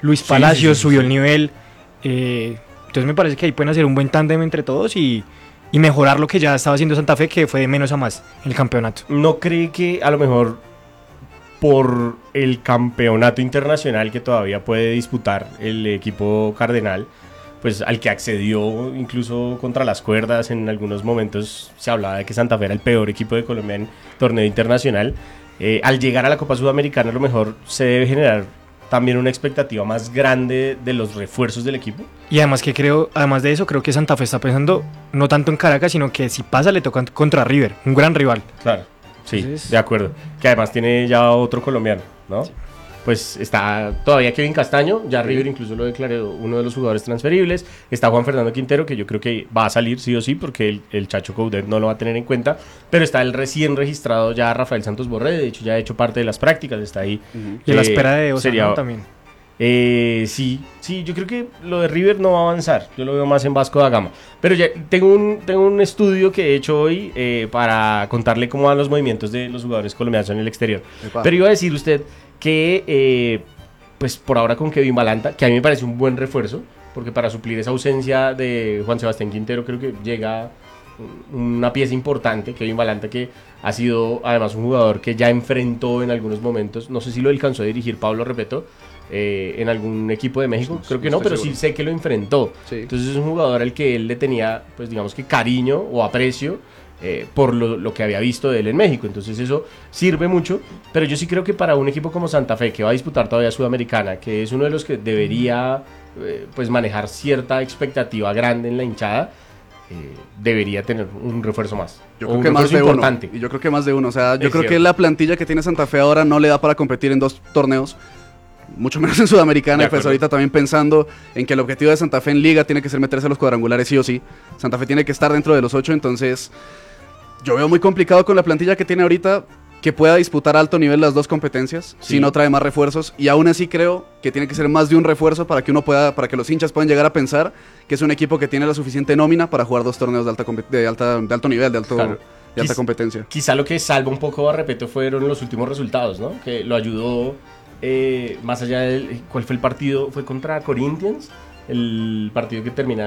Luis Palacios subió el nivel. Entonces me parece que ahí pueden hacer un buen tándem entre todos y mejorar lo que ya estaba haciendo Santa Fe, que fue de menos a más en el campeonato. ¿No cree que a lo mejor por el campeonato internacional que todavía puede disputar el equipo cardenal, pues al que accedió incluso contra las cuerdas, en algunos momentos se hablaba de que Santa Fe era el peor equipo de Colombia en torneo internacional, al llegar a la Copa Sudamericana a lo mejor se debe generar también una expectativa más grande de los refuerzos del equipo? Y además además de eso, creo que Santa Fe está pensando no tanto en Caracas, sino que si pasa le toca contra River, un gran rival. Claro, sí, de acuerdo. Que además tiene ya otro colombiano, ¿no? Sí. Pues está todavía Kevin Castaño, ya River incluso lo declaró uno de los jugadores transferibles. Está Juan Fernando Quintero, que yo creo que va a salir sí o sí, porque el Chacho Coudet no lo va a tener en cuenta. Pero está el recién registrado ya Rafael Santos Borré, de hecho ya ha hecho parte de las prácticas, está ahí. Y a la espera de Osorno también. Sí, yo creo que lo de River no va a avanzar, yo lo veo más en Vasco da Gama. Pero ya tengo un estudio que he hecho hoy para contarle cómo van los movimientos de los jugadores colombianos en el exterior. Epa. Pero iba a decir usted que pues por ahora con Kevin Balanta, que a mí me parece un buen refuerzo, porque para suplir esa ausencia de Juan Sebastián Quintero creo que llega una pieza importante. Kevin Balanta, que ha sido además un jugador que ya enfrentó en algunos momentos, no sé si lo alcanzó a dirigir Pablo Repeto en algún equipo de México, creo que no, pero sí sé que lo enfrentó. Sí. Entonces es un jugador al que él le tenía, pues digamos que cariño o aprecio por lo que había visto de él en México. Entonces eso sirve mucho, pero yo sí creo que para un equipo como Santa Fe, que va a disputar todavía Sudamericana, que es uno de los que debería pues manejar cierta expectativa grande en la hinchada, debería tener un refuerzo más. Yo creo que más de uno. Y yo creo que más de uno. O sea, yo creo que la plantilla que tiene Santa Fe ahora no le da para competir en 2 torneos, mucho menos en Sudamericana. Y pues ahorita también pensando en que el objetivo de Santa Fe en Liga tiene que ser meterse a los cuadrangulares sí o sí. Santa Fe tiene que estar dentro de los 8, entonces yo veo muy complicado con la plantilla que tiene ahorita que pueda disputar a alto nivel las 2 competencias, si no trae más refuerzos, y aún así creo que tiene que ser más de un refuerzo para que los hinchas puedan llegar a pensar que es un equipo que tiene la suficiente nómina para jugar 2 torneos de alto nivel, de alta competencia. Quizá lo que salva un poco a Repeto fueron los últimos resultados, ¿no? Que lo ayudó más allá del... ¿Cuál fue el partido? ¿Fue contra Corinthians? El partido que termina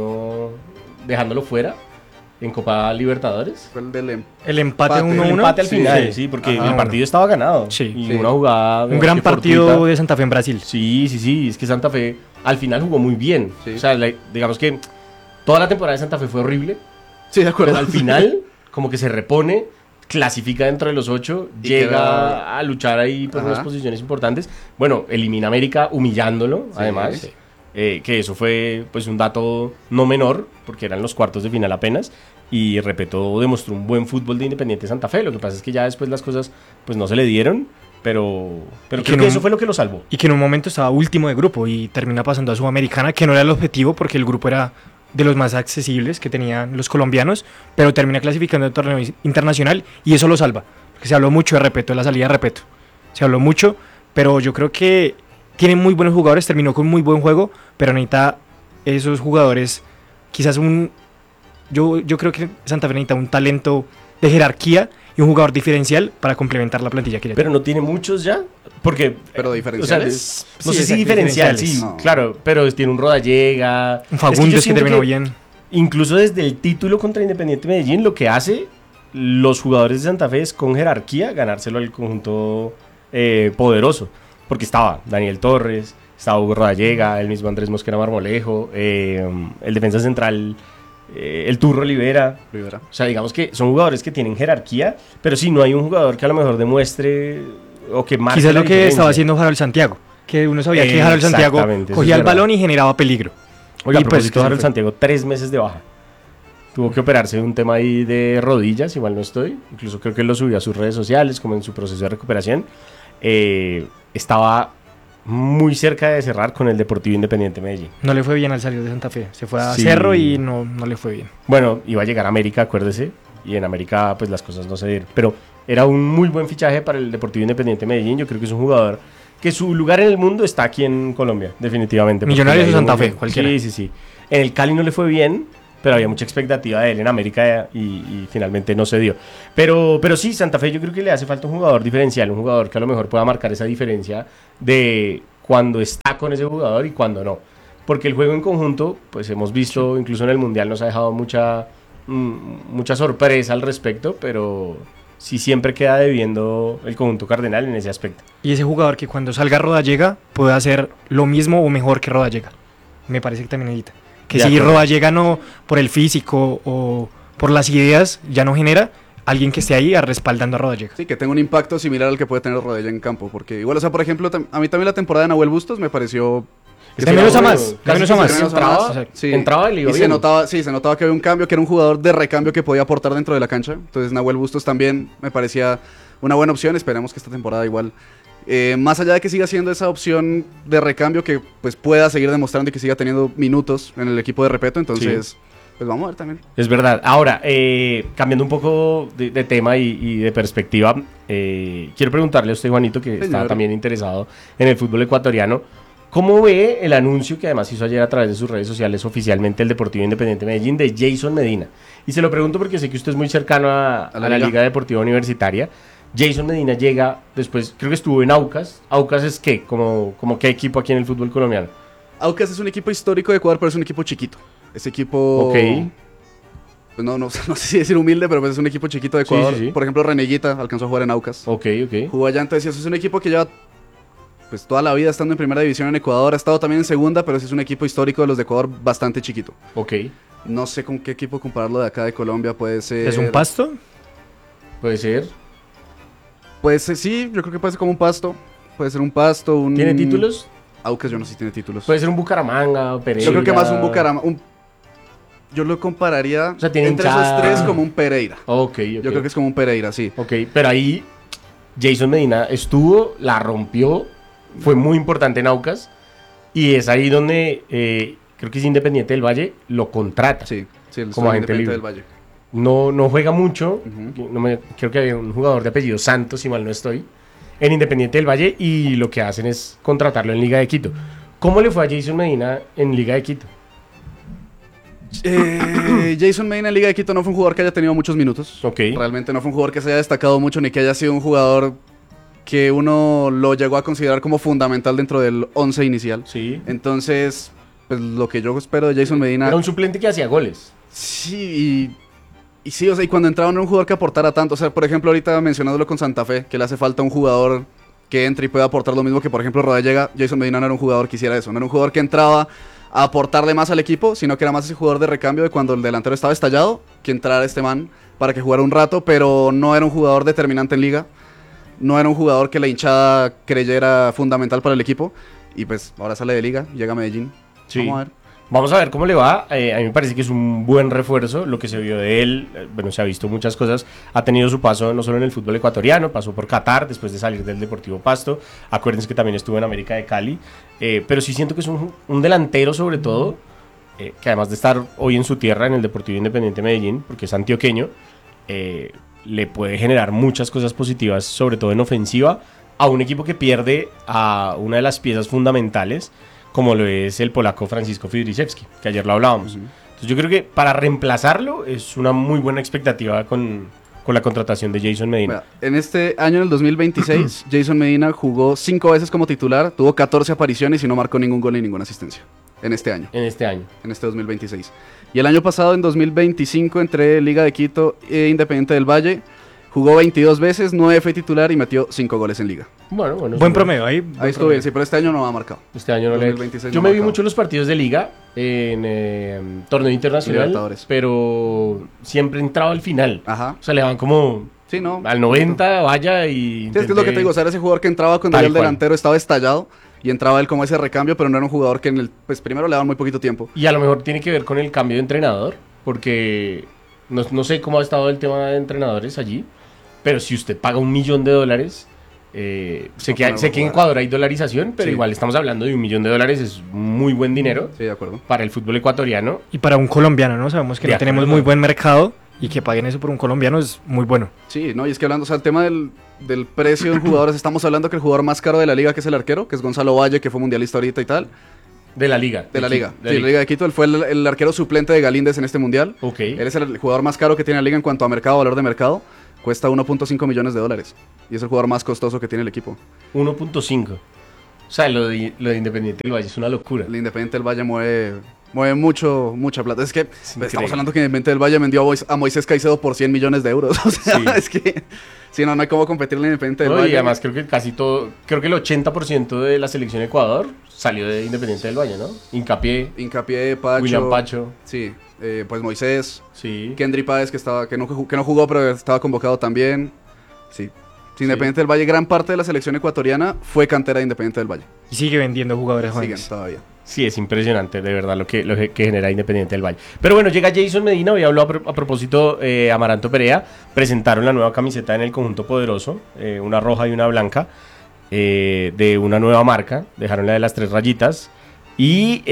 dejándolo fuera en Copa Libertadores. Fue el empate 1-1. El empate al final, sí, porque el partido estaba ganado. Sí. Y una jugada... Un gran partido fortuita de Santa Fe en Brasil. Sí, es que Santa Fe al final jugó muy bien. Sí. O sea, digamos que toda la temporada de Santa Fe fue horrible. Sí, de acuerdo. Pero al final, como que se repone, clasifica dentro de los 8, llega a luchar ahí por unas posiciones importantes. Bueno, elimina a América humillándolo, además. Sí. Que eso fue pues un dato no menor, porque eran los cuartos de final apenas, y Repeto demostró un buen fútbol de Independiente Santa Fe. Lo que pasa es que ya después las cosas pues no se le dieron, pero creo que eso fue lo que lo salvó. Y que en un momento estaba último de grupo y termina pasando a Sudamericana, que no era el objetivo porque el grupo era de los más accesibles que tenían los colombianos, pero termina clasificando el torneo internacional y eso lo salva, porque se habló mucho de Repeto, de la salida de Repeto, se habló mucho, pero yo creo que tiene muy buenos jugadores, terminó con muy buen juego, pero necesita esos jugadores, quizás yo creo que Santa Fe necesita un talento de jerarquía y un jugador diferencial para complementar la plantilla que le Pero no tiene muchos ya, porque... Pero diferenciales. O sea, no sé si diferencial, sí, no. Claro, pero tiene un Rodallega. Un Fagundes que terminó bien. Incluso desde el título contra Independiente Medellín, lo que hace los jugadores de Santa Fe es con jerarquía ganárselo al conjunto poderoso. Porque estaba Daniel Torres, estaba Hugo Rodallega, el mismo Andrés Mosquera Marmolejo, el defensa central, el Turro Rivera. O sea, digamos que son jugadores que tienen jerarquía, pero sí, no hay un jugador que a lo mejor demuestre o que marque quizás lo que estaba haciendo Harold Santiago, que uno sabía que Harold Santiago cogía el balón y generaba peligro. Oiga, a propósito de Harold Santiago, 3 meses de baja. Tuvo que operarse de un tema ahí de rodillas, igual no estoy. Incluso creo que él lo subió a sus redes sociales, como en su proceso de recuperación. Estaba muy cerca de cerrar con el Deportivo Independiente Medellín. No le fue bien al salir de Santa Fe. Se fue a Cerro y no le fue bien. Bueno, iba a llegar a América, acuérdese. Y en América pues las cosas no se dieron. Pero era un muy buen fichaje para el Deportivo Independiente Medellín. Yo creo que es un jugador que su lugar en el mundo está aquí en Colombia, definitivamente. Millonarios de Santa Fe, cualquiera. Sí. En el Cali no le fue bien, pero había mucha expectativa de él en América y finalmente no se dio. Pero sí, Santa Fe yo creo que le hace falta un jugador diferencial, un jugador que a lo mejor pueda marcar esa diferencia de cuando está con ese jugador y cuando no. Porque el juego en conjunto, pues hemos visto, incluso en el Mundial nos ha dejado mucha sorpresa al respecto, pero sí siempre queda debiendo el conjunto cardenal en ese aspecto. Y ese jugador que cuando salga Rodallega puede hacer lo mismo o mejor que Rodallega. Me parece que también necesita. Que si Rodallega no, por el físico o por las ideas, ya no genera alguien que esté ahí respaldando a Rodallega. Sí, que tenga un impacto similar al que puede tener Rodallega en campo. Porque igual, o sea, por ejemplo, a mí también la temporada de Nahuel Bustos me pareció... Entraba y le iba y bien. se notaba que había un cambio, que era un jugador de recambio que podía aportar dentro de la cancha. Entonces Nahuel Bustos también me parecía una buena opción. Esperemos que esta temporada igual, más allá de que siga siendo esa opción de recambio, que pues pueda seguir demostrando y que siga teniendo minutos en el equipo de Repeto. Entonces, pues vamos a ver también. Es verdad. Ahora, cambiando un poco de tema y de perspectiva, quiero preguntarle a usted, Juanito, que está también interesado en el fútbol ecuatoriano. ¿Cómo ve el anuncio que además hizo ayer a través de sus redes sociales oficialmente el Deportivo Independiente Medellín de Jason Medina? Y se lo pregunto porque sé que usted es muy cercano a la Liga Deportiva Universitaria. Jason Medina llega después, creo que estuvo en Aucas. ¿Aucas es qué? ¿Como qué equipo aquí en el fútbol colombiano? Aucas es un equipo histórico de Ecuador, pero es un equipo chiquito. Ese equipo... Ok. Pues no sé si decir humilde, pero pues es un equipo chiquito de Ecuador. Sí. Por ejemplo, Reneguita alcanzó a jugar en Aucas. Ok. Jugó allá, entonces eso es un equipo que lleva... pues toda la vida estando en primera división en Ecuador, ha estado también en segunda, pero sí es un equipo histórico de los de Ecuador bastante chiquito. Ok. No sé con qué equipo compararlo de acá de Colombia, puede ser... ¿Es un Pasto? Puede ser. Pues sí, yo creo que puede ser como un Pasto. Puede ser un Pasto, un... ¿Tiene títulos? Aucas yo no sé si tiene títulos. Puede ser un Bucaramanga, Pereira. Yo creo que más un Bucaramanga. Yo lo compararía entre esos tres como un Pereira. Ok. Yo creo que es como un Pereira, sí. Ok, pero ahí Jason Medina estuvo, la rompió, fue muy importante en Aucas y es ahí donde creo que es Independiente del Valle, lo contrata. Sí, como agente libre. Del Valle. No juega mucho, creo que había un jugador de apellido Santos, si mal no estoy, en Independiente del Valle y lo que hacen es contratarlo en Liga de Quito. ¿Cómo le fue a Jason Medina en Liga de Quito? Jason Medina en Liga de Quito no fue un jugador que haya tenido muchos minutos. Okay. Realmente no fue un jugador que se haya destacado mucho ni que haya sido un jugador que uno lo llegó a considerar como fundamental dentro del 11 inicial. Sí. Entonces, pues lo que yo espero de Jason Medina... Era un suplente que hacía goles. Sí, y sí, o sea, y cuando entraba no era un jugador que aportara tanto. O sea, por ejemplo, ahorita mencionándolo con Santa Fe, que le hace falta un jugador que entre y pueda aportar lo mismo que, por ejemplo, Rodallega. Jason Medina no era un jugador que hiciera eso. No era un jugador que entraba a aportarle más al equipo, sino que era más ese jugador de recambio de cuando el delantero estaba estallado, que entrara este man para que jugara un rato, pero no era un jugador determinante en liga. No era un jugador que la hinchada creyera fundamental para el equipo. Y pues ahora sale de liga, llega a Medellín. Sí. Vamos a ver. Vamos a ver cómo le va. A mí me parece que es un buen refuerzo. Lo que se vio de él, bueno, se ha visto muchas cosas. Ha tenido su paso no solo en el fútbol ecuatoriano, pasó por Qatar después de salir del Deportivo Pasto. Acuérdense que también estuvo en América de Cali. Pero sí siento que es un delantero sobre todo, que además de estar hoy en su tierra, en el Deportivo Independiente Medellín, porque es antioqueño, le puede generar muchas cosas positivas, sobre todo en ofensiva, a un equipo que pierde a una de las piezas fundamentales, como lo es el polaco Francisco Fidriszewski, que ayer lo hablábamos. Entonces yo creo que para reemplazarlo es una muy buena expectativa con la contratación de Jason Medina. Bueno, en este año, en el 2026, Jason Medina jugó 5 veces como titular, tuvo 14 apariciones y no marcó ningún gol ni ninguna asistencia. En este año. En este 2026. Y el año pasado, en 2025, entre Liga de Quito e Independiente del Valle, jugó 22 veces, 9 fue titular y metió 5 goles en liga. Bueno. Buen promedio ahí. Ahí estuvo bien, sí, pero este año no ha marcado. Este año no le... Yo me vi mucho los partidos de liga en torneo internacional, pero siempre entraba al final. Ajá. O sea, le van como... Sí, no. Al 90, vaya y... Sí, es que es lo que te digo, o sea, era ese jugador que entraba cuando ya el delantero estaba estallado y entraba él como ese recambio, pero no era un jugador que pues primero le daban muy poquito tiempo. Y a lo mejor tiene que ver con el cambio de entrenador, porque no sé cómo ha estado el tema de entrenadores allí, pero si usted paga $1 millón, sé que en Ecuador hay dolarización, pero igual estamos hablando de $1 millón, es muy buen dinero. Sí, de acuerdo. Para el fútbol ecuatoriano. Y para un colombiano, ¿no? Sabemos que no tenemos muy buen mercado y que paguen eso por un colombiano es muy bueno. Sí, no, y es que hablando, o sea, el tema del precio de un jugador, estamos hablando que el jugador más caro de la liga, que es el arquero, que es Gonzalo Valle, que fue mundialista ahorita y tal. De la liga. De la liga. Sí, la Liga de Quito. Él fue el arquero suplente de Galíndez en este mundial. Ok. Él es el jugador más caro que tiene la liga en cuanto a mercado, valor de mercado. Cuesta $1.5 millones. Y es el jugador más costoso que tiene el equipo. 1.5. O sea, lo de Independiente del Valle es una locura. El Independiente del Valle mueve mucha plata. Es que estamos hablando que Independiente del Valle vendió a Moisés Caicedo por 100 millones de euros. O sea, es que si no hay cómo competir en el Independiente del Valle. Y además creo que creo que el 80% de la selección de Ecuador salió de Independiente del Valle, ¿no? Hincapié, Pacho. William Pacho. Sí, pues Moisés. Sí. Kendry Páez, que no jugó, pero estaba convocado también. Sí. Independiente del Valle, gran parte de la selección ecuatoriana fue cantera de Independiente del Valle. Y sigue vendiendo jugadores jóvenes. Siguen todavía. Sí, es impresionante, de verdad, lo que genera Independiente del Valle. Pero bueno, llega Jason Medina, hoy habló a propósito Amaranto Perea. Presentaron la nueva camiseta en el conjunto poderoso, una roja y una blanca, de una nueva marca. Dejaron la de las 3 rayitas. Y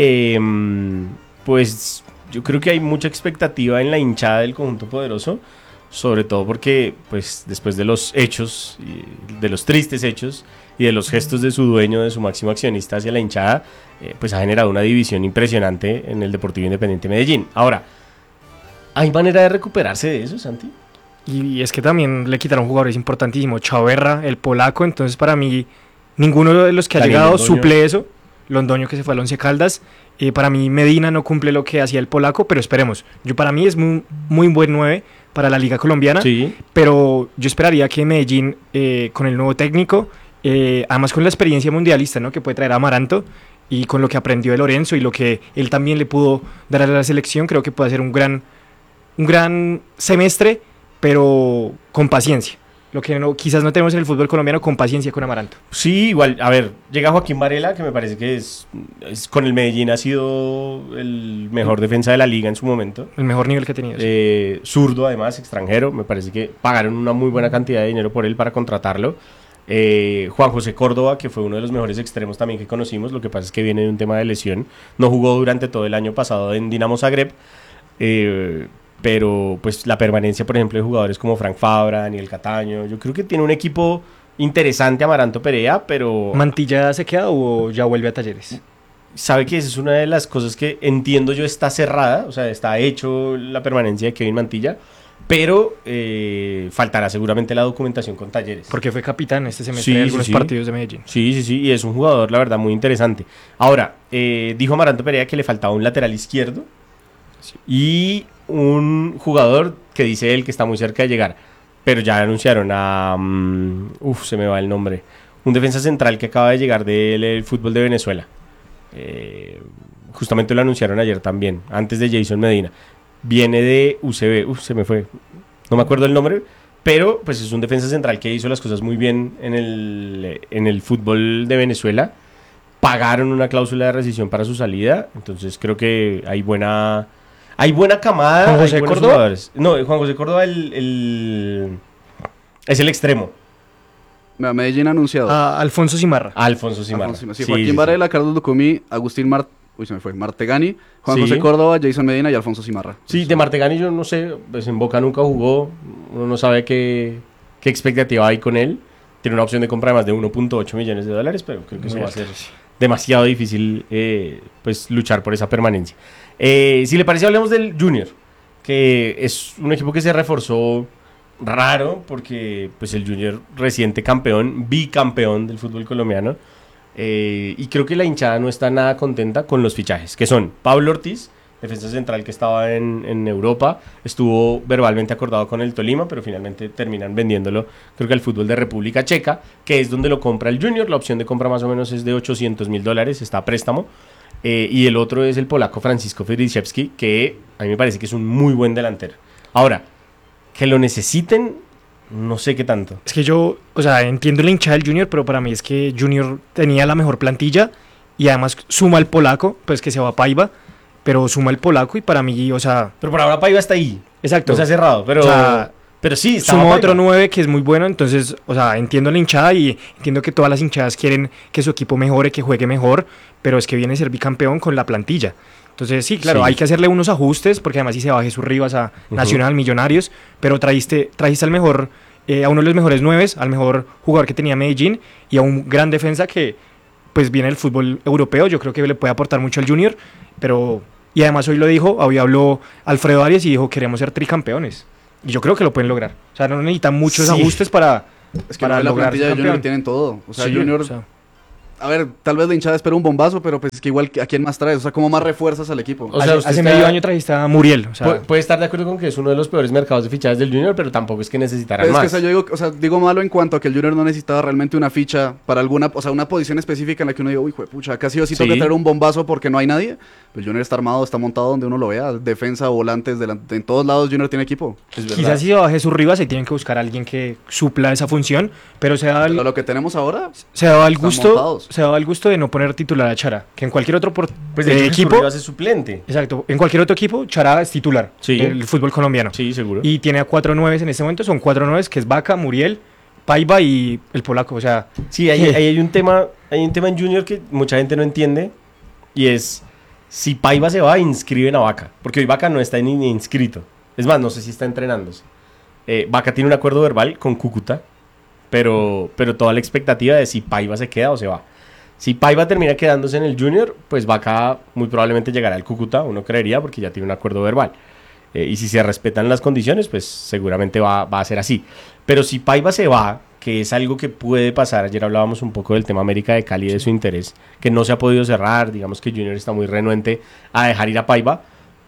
pues yo creo que hay mucha expectativa en la hinchada del conjunto poderoso. Sobre todo porque, pues, después de los hechos, de los tristes hechos y de los gestos de su dueño, de su máximo accionista hacia la hinchada, pues ha generado una división impresionante en el Deportivo Independiente Medellín. Ahora, ¿hay manera de recuperarse de eso, Santi? Y es que también le quitaron jugadores importantísimos, Chaverra, el polaco, entonces para mí ninguno de los que ha llegado Londoño suple eso. Londoño, que se fue al Once Caldas, para mí Medina no cumple lo que hacía el polaco, pero esperemos. Para mí es muy buen 9 para la Liga Colombiana, sí. Pero yo esperaría que Medellín, con el nuevo técnico, además con la experiencia mundialista, ¿no?, que puede traer a Amaranto, y con lo que aprendió de Lorenzo y lo que él también le pudo dar a la selección, creo que puede ser un gran semestre, pero con paciencia. Lo que quizás no tenemos en el fútbol colombiano, con paciencia con Amaranto. Sí, igual, a ver, llega Joaquín Varela, que me parece que es con el Medellín ha sido el mejor defensa de la liga en su momento. El mejor nivel que ha tenido. Zurdo, además, extranjero. Me parece que pagaron una muy buena cantidad de dinero por él para contratarlo. Juan José Córdoba, que fue uno de los mejores extremos también que conocimos. Lo que pasa es que viene de un tema de lesión. No jugó durante todo el año pasado en Dinamo Zagreb. Pero pues la permanencia, por ejemplo, de jugadores como Frank Fabra, Daniel Cataño, yo creo que tiene un equipo interesante Amaranto Perea, pero... ¿Mantilla se queda o ya vuelve a Talleres? Sabe que esa es una de las cosas que entiendo yo está cerrada, o sea, está hecho la permanencia de Kevin Mantilla, pero faltará seguramente la documentación con Talleres. Porque fue capitán este semestre de algunos partidos de Medellín. Sí, y es un jugador, la verdad, muy interesante. Ahora, dijo Amaranto Perea que le faltaba un lateral izquierdo y un jugador que dice él que está muy cerca de llegar, pero ya anunciaron a se me va el nombre, un defensa central que acaba de llegar del fútbol de Venezuela, justamente lo anunciaron ayer también, antes de Jason Medina, viene de UCB, se me fue, no me acuerdo el nombre, pero pues es un defensa central que hizo las cosas muy bien en el fútbol de Venezuela. Pagaron una cláusula de rescisión para su salida, entonces creo que hay buena camada. ¿Juan José Córdoba? Jugadores. No, Juan José Córdoba es el extremo. Medellín ha anunciado. Alfonso Simarra. Sí, Joaquín Varela, Carlos Lucumí, Agustín Martegani, Juan José Córdoba, Jason Medina y Alfonso Simarra. Sí, de Martegani yo no sé, pues en Boca nunca jugó, uno no sabe qué expectativa hay con él. Tiene una opción de compra de más de 1.8 millones de dólares, pero creo que eso va a ser demasiado difícil pues luchar por esa permanencia. Si le parece, hablemos del Junior, que es un equipo que se reforzó raro, porque pues el Junior reciente bicampeón del fútbol colombiano, y creo que la hinchada no está nada contenta con los fichajes, que son Pablo Ortiz, defensa central que estaba en Europa, estuvo verbalmente acordado con el Tolima, pero finalmente terminan vendiéndolo, creo que al fútbol de República Checa, que es donde lo compra el Junior. La opción de compra más o menos es de $800,000, está a préstamo. Y el otro es el polaco Francisco Filiszewski, que a mí me parece que es un muy buen delantero. Ahora, que lo necesiten, no sé qué tanto. Es que yo, entiendo la hinchada del Junior, pero para mí es que Junior tenía la mejor plantilla y además suma el polaco, pues que se va a Paiva, pero suma el polaco y para mí, Pero por ahora Paiva está ahí. Exacto. No se ha cerrado, pero... Pero sí, sumó otro 9 que es muy bueno, entonces, entiendo la hinchada y entiendo que todas las hinchadas quieren que su equipo mejore, que juegue mejor, pero es que viene a ser bicampeón con la plantilla. Entonces, sí, claro, hay que hacerle unos ajustes, porque además si se va Jesús Rivas a Nacional, Millonarios, pero trajiste al mejor, a uno de los mejores 9, al mejor jugador que tenía Medellín y a un gran defensa que, pues, viene del fútbol europeo. Yo creo que le puede aportar mucho al Junior, pero, y además hoy habló Alfredo Arias y dijo, queremos ser tricampeones. Y yo creo que lo pueden lograr. No necesitan muchos ajustes para la plantilla de Junior tienen todo. Junior a ver, tal vez la hinchada espera un bombazo, pero pues es que igual, ¿a quién más traes? O sea, ¿cómo más refuerzas al equipo? O sea, hace medio año trajiste a Muriel. O sea, puede estar de acuerdo con que es uno de los peores mercados de fichajes del Junior, pero tampoco es que necesitaran Pero más. es que, o sea, digo malo en cuanto a que el Junior no necesitaba realmente una ficha para alguna, o sea, una posición específica en la que uno diga, uy, pucha, acá sí o sí tengo que traer un bombazo porque no hay nadie. El Junior está armado, está montado donde uno lo vea, defensa, volantes, en todos lados Junior tiene equipo. Quizás si se va Jesús Rivas, se tienen que buscar a alguien que supla esa función, pero Pero lo que tenemos ahora se daba el gusto de no poner titular a Chara, que en cualquier otro equipo Rivas es suplente. Exacto, en cualquier otro equipo Chara es titular del fútbol colombiano. Sí, seguro. Y tiene a 4 nueves en este momento, son 4 nueves que es Vaca, Muriel, Paiva y el polaco, o sea, sí, hay un tema en Junior que mucha gente no entiende y es si Paiva se va, inscriben a Vaca, porque hoy Vaca no está ni inscrito. Es más, no sé si está entrenándose. Vaca tiene un acuerdo verbal con Cúcuta, pero toda la expectativa de si Paiva se queda o se va. Si Paiva termina quedándose en el Junior, pues Vaca muy probablemente llegará al Cúcuta, uno creería, porque ya tiene un acuerdo verbal. Y si se respetan las condiciones, pues seguramente va a ser así. Pero si Paiva se va, que es algo que puede pasar, ayer hablábamos un poco del tema América de Cali, de su interés, que no se ha podido cerrar, digamos que Junior está muy renuente a dejar ir a Paiva,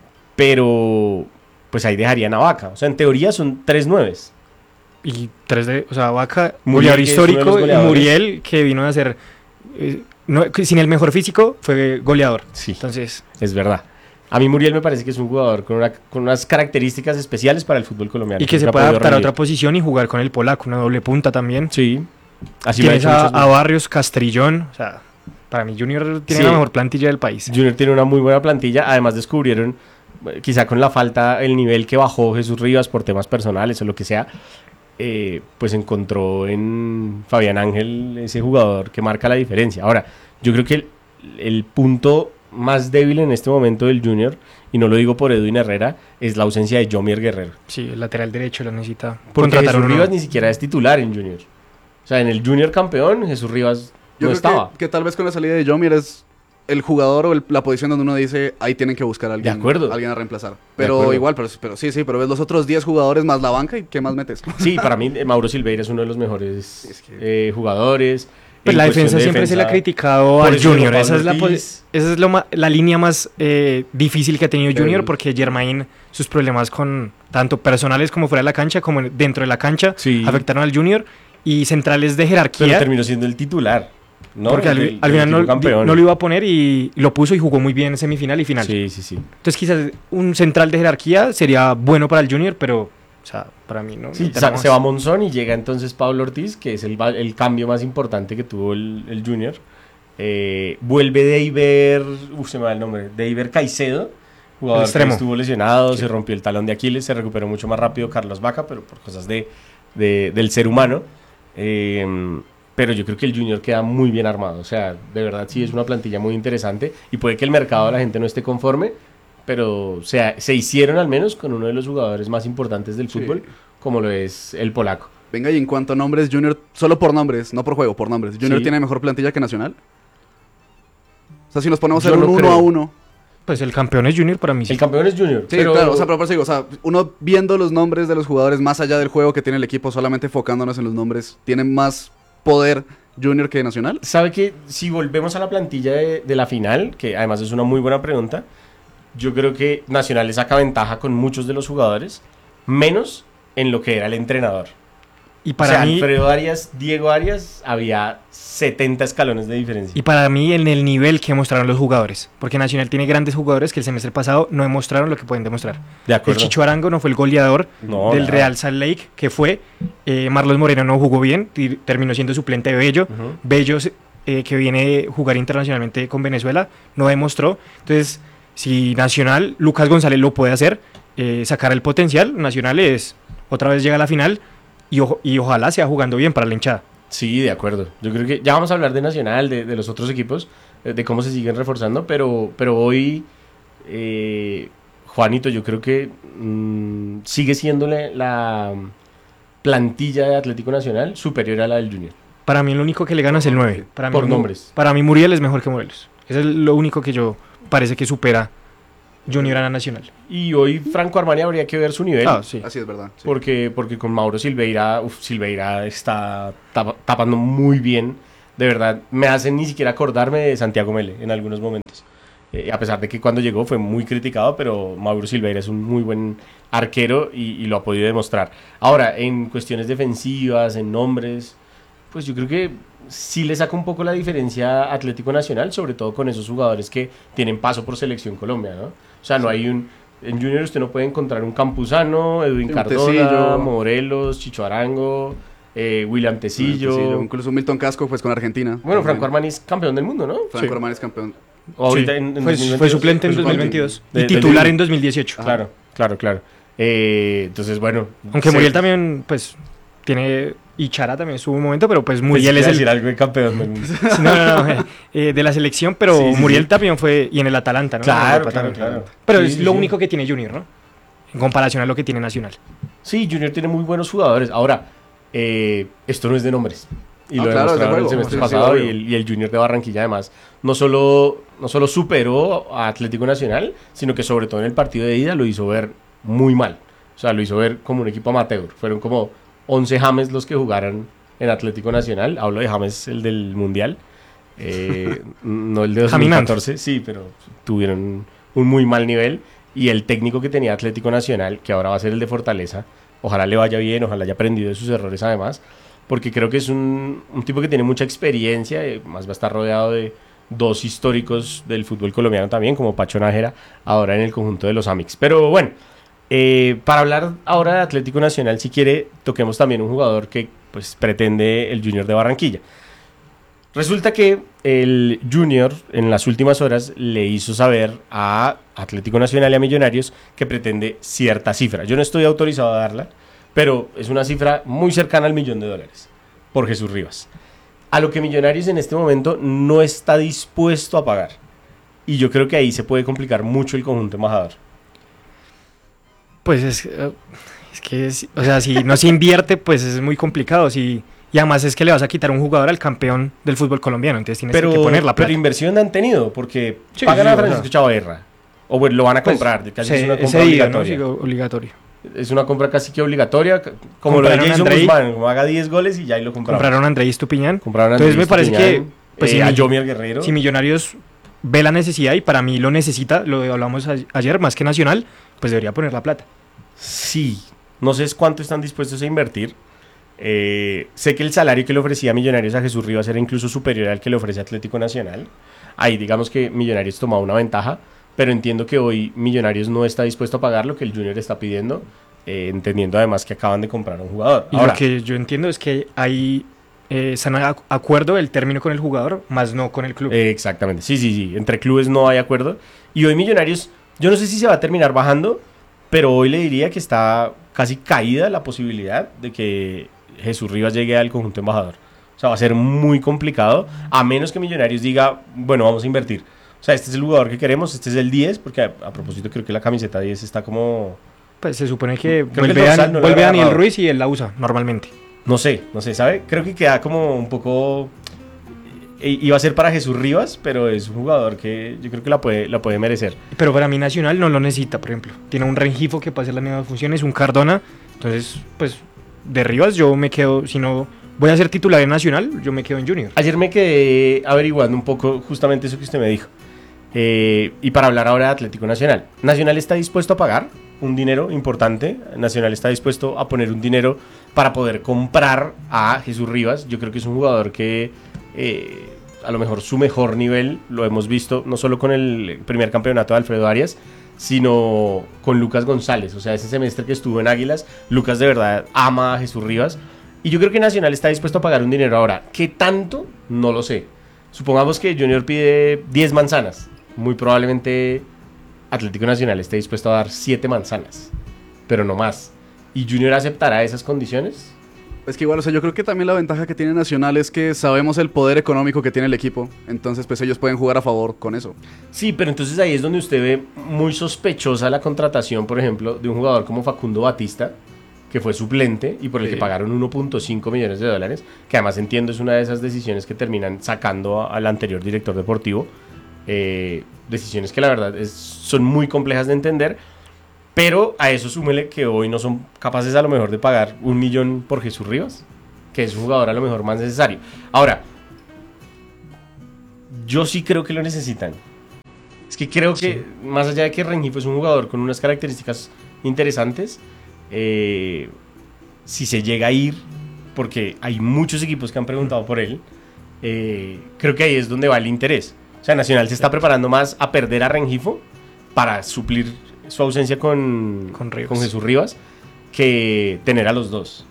pero pues ahí dejarían a Vaca. O sea, en teoría son 3 nueves. Y 3 de, o sea, Vaca, Muriel, goleador histórico, y Muriel, que vino a ser, sin el mejor físico, fue goleador. Sí, entonces es verdad. A mí Muriel me parece que es un jugador con unas características especiales para el fútbol colombiano. Y que se puede adaptar a otra posición y jugar con el polaco, una doble punta también. Sí. Así tienes a Barrios, Castrillón, o sea, para mí Junior tiene la mejor plantilla del país. Junior tiene una muy buena plantilla, además descubrieron, quizá con la falta, el nivel que bajó Jesús Rivas por temas personales o lo que sea, pues encontró en Fabián Ángel ese jugador que marca la diferencia. Ahora, yo creo que el punto más débil en este momento del Junior, y no lo digo por Edwin Herrera, es la ausencia de Yomier Guerrero. Sí, el lateral derecho lo necesita. Porque Jesús Rivas ni siquiera es titular en Junior. O sea, en el Junior campeón, Jesús Rivas no estaba. Que tal vez con la salida de Yomier es el jugador o la posición donde uno dice, ahí tienen que buscar a alguien, alguien a reemplazar. Pero igual, pero pero ves los otros 10 jugadores más la banca y ¿qué más metes? Sí, para mí Mauro Silveira es uno de los mejores jugadores. Pues la defensa siempre se le ha criticado al Junior. Esa es la línea más difícil que ha tenido Junior, porque Germain, sus problemas con tanto personales como fuera de la cancha, como dentro de la cancha, afectaron al Junior. Y centrales de jerarquía. Pero terminó siendo el titular, ¿no? Porque al final no lo iba a poner y lo puso y jugó muy bien en semifinal y final. Sí. Entonces quizás un central de jerarquía sería bueno para el Junior, pero... O sea, para mí no. Sí, se va Monzón y llega entonces Pablo Ortiz, que es el cambio más importante que tuvo el Junior. Vuelve Deiber, se me va el nombre, Deiber Caicedo, jugador que estuvo lesionado, se rompió el talón de Aquiles, se recuperó mucho más rápido Carlos Vaca, pero por cosas del ser humano. Pero yo creo que el Junior queda muy bien armado. O sea, de verdad sí es una plantilla muy interesante y puede que el mercado de la gente no esté conforme, pero se hicieron al menos con uno de los jugadores más importantes del fútbol, como lo es el polaco. Venga, y en cuanto a nombres, Junior, solo por nombres, no por juego, por nombres, ¿Junior tiene mejor plantilla que Nacional? O sea, si nos ponemos en un 1-1. Pues el campeón es Junior para mí. El campeón es Junior. Sí, pero... claro, o sea, pero por eso digo, o sea, uno viendo los nombres de los jugadores más allá del juego que tiene el equipo, solamente enfocándonos en los nombres, ¿tiene más poder Junior que Nacional? ¿Sabe que si volvemos a la plantilla de la final, que además es una muy buena pregunta, yo creo que Nacional le saca ventaja con muchos de los jugadores, menos en lo que era el entrenador. Y para mí, Alfredo Arias, Diego Arias, había 70 escalones de diferencia. Y para mí en el nivel que mostraron los jugadores, porque Nacional tiene grandes jugadores que el semestre pasado no demostraron lo que pueden demostrar. De acuerdo. El Chicho Arango no fue el goleador del Real Salt Lake, que fue. Marlos Moreno no jugó bien, terminó siendo suplente de Bello. Bello, que viene a jugar internacionalmente con Venezuela, no demostró. Entonces, si Nacional, Lucas González lo puede hacer, sacar el potencial, Nacional otra vez llega a la final y ojalá sea jugando bien para la hinchada. Sí, de acuerdo. Yo creo que ya vamos a hablar de Nacional, de los otros equipos, de cómo se siguen reforzando, pero hoy, Juanito, yo creo que sigue siendo la plantilla de Atlético Nacional superior a la del Junior. Para mí lo único que le gana es el 9. Por nombres. Para mí Muriel es mejor que Morelos. Eso es lo único que yo parece que supera Junior a la Nacional. Y hoy Franco Armani habría que ver su nivel. Sí. Así es verdad. Sí. Porque con Mauro Silveira, Silveira está tapando muy bien de verdad me hacen ni siquiera acordarme de Santiago Mele en algunos momentos. A pesar de que cuando llegó fue muy criticado, pero Mauro Silveira es un muy buen arquero y lo ha podido demostrar. Ahora, en cuestiones defensivas, en nombres, pues yo creo que sí le saca un poco la diferencia a Atlético Nacional, sobre todo con esos jugadores que tienen paso por Selección Colombia, ¿no? O sea, no hay un... En Junior usted no puede encontrar un Campuzano, Edwin Cardona, Tecillo, Morelos, Chicho Arango, William Tecillo. Incluso Milton Casco, pues con Argentina. Bueno, Franco Armani es campeón del mundo, ¿no? Franco Armani es campeón. Ahorita fue suplente en 2022 y titular en 2018. Claro. Entonces, bueno. Aunque Muriel también, pues, tiene... Y Chara también estuvo un momento, pero pues Muriel es decir algo de campeón del mundo. No, de la selección, pero Muriel también fue... Y en el Atalanta, ¿no? Claro. Pero es lo único que tiene Junior, ¿no? En comparación a lo que tiene Nacional. Sí, Junior tiene muy buenos jugadores. Ahora, esto no es de nombres. Y lo demostraron el semestre pasado y el Junior de Barranquilla además no solo superó a Atlético Nacional, sino que sobre todo en el partido de ida lo hizo ver muy mal. O sea, lo hizo ver como un equipo amateur. Fueron como 11 James los que jugaron en Atlético Nacional. Hablo de James, el del Mundial. No el de 2014. Sí, pero tuvieron un muy mal nivel. Y el técnico que tenía Atlético Nacional, que ahora va a ser el de Fortaleza, ojalá le vaya bien, ojalá haya aprendido de sus errores además, porque creo que es un tipo que tiene mucha experiencia, más va a estar rodeado de dos históricos del fútbol colombiano también, como Pacho Nájera, ahora en el conjunto de los Amix. Pero bueno, para hablar ahora de Atlético Nacional, si quiere, toquemos también un jugador que pues pretende el Junior de Barranquilla. Resulta que el Junior en las últimas horas le hizo saber a Atlético Nacional y a Millonarios que pretende cierta cifra. Yo no estoy autorizado a darla, pero es una cifra muy cercana al $1.000.000 por Jesús Rivas. A lo que Millonarios en este momento no está dispuesto a pagar. Y yo creo que ahí se puede complicar mucho el conjunto embajador. Pues es que, o sea, si no se invierte, pues es muy complicado. Y además es que le vas a quitar un jugador al campeón del fútbol colombiano, entonces tienes que poner la plata. Pero inversión han tenido, porque pagan a Francisco Chavarra. O bueno, lo van a comprar, pues, casi es una compra obligatoria. ¿No? Sí, obligatorio. Es una compra casi que obligatoria, como lo de Jason Guzmán, como haga 10 goles y ya ahí lo compraron. Compraron a André Estupiñán. Entonces me parece que pues, a Yomier Guerrero. Si Millonarios ve la necesidad y para mí lo necesita, lo hablamos ayer, más que Nacional, pues debería poner la plata. Sí, no sé cuánto están dispuestos a invertir. Sé que el salario que le ofrecía Millonarios a Jesús Rivas era incluso superior al que le ofrece Atlético Nacional. Ahí digamos que Millonarios tomaba una ventaja, pero entiendo que hoy Millonarios no está dispuesto a pagar lo que el Junior está pidiendo, entendiendo además que acaban de comprar a un jugador. Y ahora, lo que yo entiendo es que hay están de acuerdo el término con el jugador, más no con el club. Exactamente, sí, entre clubes no hay acuerdo. Y hoy Millonarios, yo no sé si se va a terminar bajando, pero hoy le diría que está casi caída la posibilidad de que Jesús Rivas llegue al conjunto embajador. O sea, va a ser muy complicado, a menos que Millonarios diga, bueno, vamos a invertir. O sea, este es el jugador que queremos, este es el 10, porque a propósito creo que la camiseta 10 está como... Pues se supone que vuelve Daniel Ruiz y él la usa normalmente. No sé, ¿sabe? Creo que queda como un poco... Iba a ser para Jesús Rivas, pero es un jugador que yo creo que la puede merecer. Pero para mí Nacional no lo necesita, por ejemplo. Tiene un Rengifo que puede hacer las mismas funciones, un Cardona. Entonces, pues, de Rivas yo me quedo, si no voy a ser titular en Nacional, yo me quedo en Junior. Ayer me quedé averiguando un poco justamente eso que usted me dijo. Y para hablar ahora de Atlético Nacional. Nacional está dispuesto a pagar un dinero importante. Nacional está dispuesto a poner un dinero para poder comprar a Jesús Rivas. Yo creo que es un jugador que... a lo mejor su mejor nivel lo hemos visto no solo con el primer campeonato de Alfredo Arias, sino con Lucas González. O sea, ese semestre que estuvo en Águilas, Lucas de verdad ama a Jesús Rivas y yo creo que Nacional está dispuesto a pagar un dinero. Ahora, ¿qué tanto? No lo sé. Supongamos que Junior pide 10 manzanas, muy probablemente Atlético Nacional esté dispuesto a dar 7 manzanas, pero no más. ¿Y Junior aceptará esas condiciones? Es que igual, o sea, yo creo que también la ventaja que tiene Nacional es que sabemos el poder económico que tiene el equipo, entonces pues ellos pueden jugar a favor con eso. Sí, pero entonces ahí es donde usted ve muy sospechosa la contratación, por ejemplo, de un jugador como Facundo Batista, que fue suplente y por el que pagaron $1.5 millones, que además entiendo es una de esas decisiones que terminan sacando al anterior director deportivo, decisiones que la verdad son muy complejas de entender. Pero a eso súmele que hoy no son capaces a lo mejor de pagar $1 millón por Jesús Rivas, que es un jugador a lo mejor más necesario. Ahora, yo sí creo que lo necesitan. Es que creo que, más allá de que Rengifo es un jugador con unas características interesantes, si se llega a ir, porque hay muchos equipos que han preguntado por él, creo que ahí es donde va el interés. O sea, Nacional se está preparando más a perder a Rengifo para suplir su ausencia con Jesús Rivas, que tener a los dos.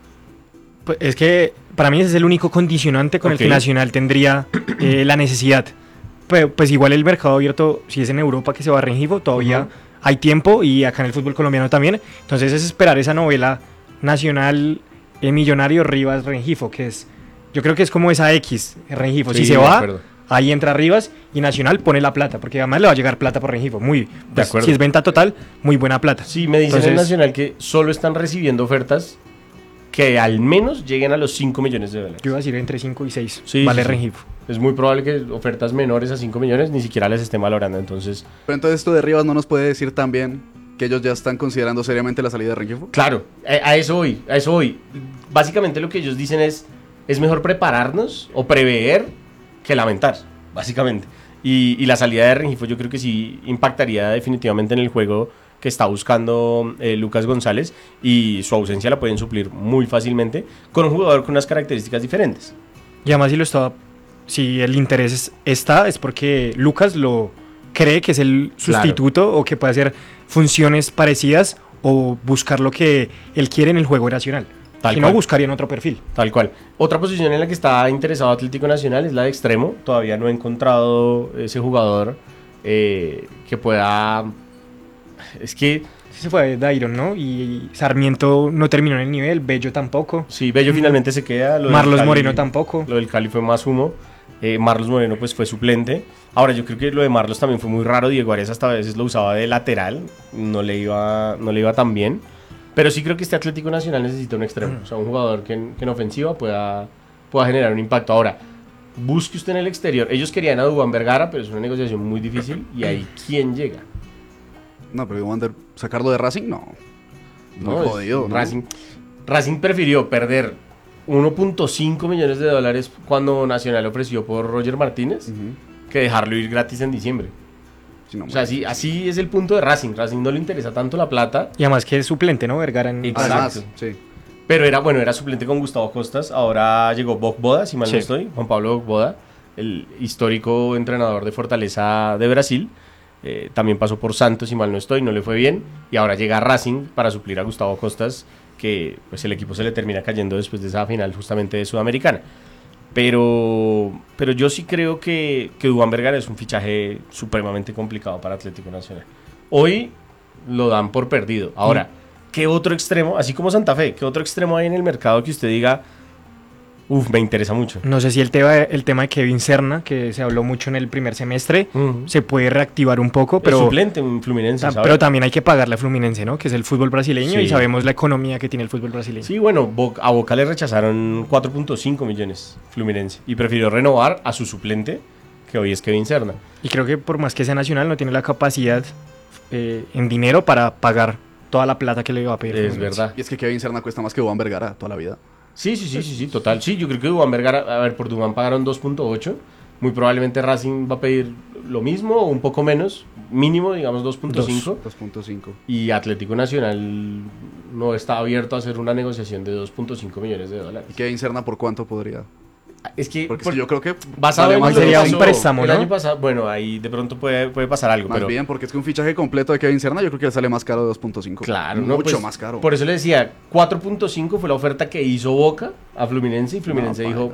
Pues es que para mí ese es el único condicionante con el que Nacional tendría la necesidad. Pero, pues igual el mercado abierto, si es en Europa que se va a Rengifo, todavía hay tiempo, y acá en el fútbol colombiano también. Entonces es esperar esa novela Nacional, Millonario, Rivas, Rengifo, que es, yo creo que es como esa X, Rengifo. Sí, si se va, ahí entra Rivas y Nacional pone la plata, porque además le va a llegar plata por Rengifo. Pues, si es venta total, muy buena plata. Sí, me dicen en Nacional que solo están recibiendo ofertas que al menos lleguen a los 5 millones de dólares. Yo iba a decir entre 5 y 6, Rengifo. Es muy probable que ofertas menores a 5 millones ni siquiera les estén valorando, entonces... Pero entonces esto de Rivas no nos puede decir también que ellos ya están considerando seriamente la salida de Rengifo. Claro, a eso voy. Básicamente lo que ellos dicen es mejor prepararnos o prever que lamentar, básicamente. Y la salida de Rengifo yo creo que sí impactaría definitivamente en el juego que está buscando Lucas González, y su ausencia la pueden suplir muy fácilmente con un jugador con unas características diferentes. Y además si el interés está, es porque Lucas lo cree que es el sustituto, o que puede hacer funciones parecidas o buscar lo que él quiere en el juego nacional. Si no, buscarían otro perfil. Tal cual. Otra posición en la que está interesado Atlético Nacional es la de extremo. Todavía no he encontrado ese jugador que pueda... Es que... Se fue Dairon, ¿no? Y Sarmiento no terminó en el nivel, Bello tampoco. Sí, Bello finalmente se queda. Marlos Moreno tampoco. Lo del Cali fue más humo. Marlos Moreno pues fue suplente. Ahora yo creo que lo de Marlos también fue muy raro. Diego Arias hasta a veces lo usaba de lateral, no le iba tan bien. Pero sí creo que este Atlético Nacional necesita un extremo, o sea, un jugador que en ofensiva pueda generar un impacto. Ahora, busque usted en el exterior. Ellos querían a Duván Vergara, pero es una negociación muy difícil. ¿Y ahí quién llega? No, pero Duván, sacarlo de Racing, no jodido, ¿no? Racing prefirió perder 1.5 millones de dólares cuando Nacional ofreció por Roger Martínez, que dejarlo ir gratis en diciembre. Sí, no, o sea, así es el punto de Racing. Racing no le interesa tanto la plata. Y además que es suplente, ¿no? Vergara en... Exacto. Sí. Pero era suplente con Gustavo Costas. Ahora llegó Boda, si mal no estoy. Juan Pablo Boda, el histórico entrenador de Fortaleza de Brasil. También pasó por Santos, si mal no estoy, no le fue bien. Y ahora llega a Racing para suplir a Gustavo Costas, que pues el equipo se le termina cayendo después de esa final justamente de Sudamericana. Pero yo sí creo que Duván Vergara es un fichaje supremamente complicado para Atlético Nacional. Hoy lo dan por perdido. Ahora, ¿qué otro extremo, así como Santa Fe, qué otro extremo hay en el mercado que usted diga, me interesa mucho? No sé si el tema de Kevin Serna, que se habló mucho en el primer semestre, se puede reactivar un poco, pero... Es suplente en Fluminense, ¿sabe? Pero también hay que pagarle a Fluminense, ¿no? Que es el fútbol brasileño, y sabemos la economía que tiene el fútbol brasileño. Sí, bueno, a Boca le rechazaron 4.5 millones Fluminense, y prefirió renovar a su suplente, que hoy es Kevin Serna. Y creo que por más que sea Nacional, no tiene la capacidad en dinero para pagar toda la plata que le va a pedir. Es verdad. Y es que Kevin Serna cuesta más que Duván Vergara toda la vida. Sí, total. Sí, yo creo que Duván Vergara, a ver, por Duván pagaron 2.8. Muy probablemente Racing va a pedir lo mismo o un poco menos, mínimo, digamos 2.5. 2.5. Y Atlético Nacional no está abierto a hacer una negociación de 2.5 millones de dólares. ¿Y Kevin Serna por cuánto podría? Es que porque yo creo que basado en sería un préstamo, el ¿no? año pasado, bueno, ahí de pronto puede pasar algo. Más bien, porque es que un fichaje completo de Kevin Serna yo creo que le sale más caro de 2.5. Claro, mucho más caro. Por eso le decía, 4.5 fue la oferta que hizo Boca a Fluminense, y Fluminense dijo,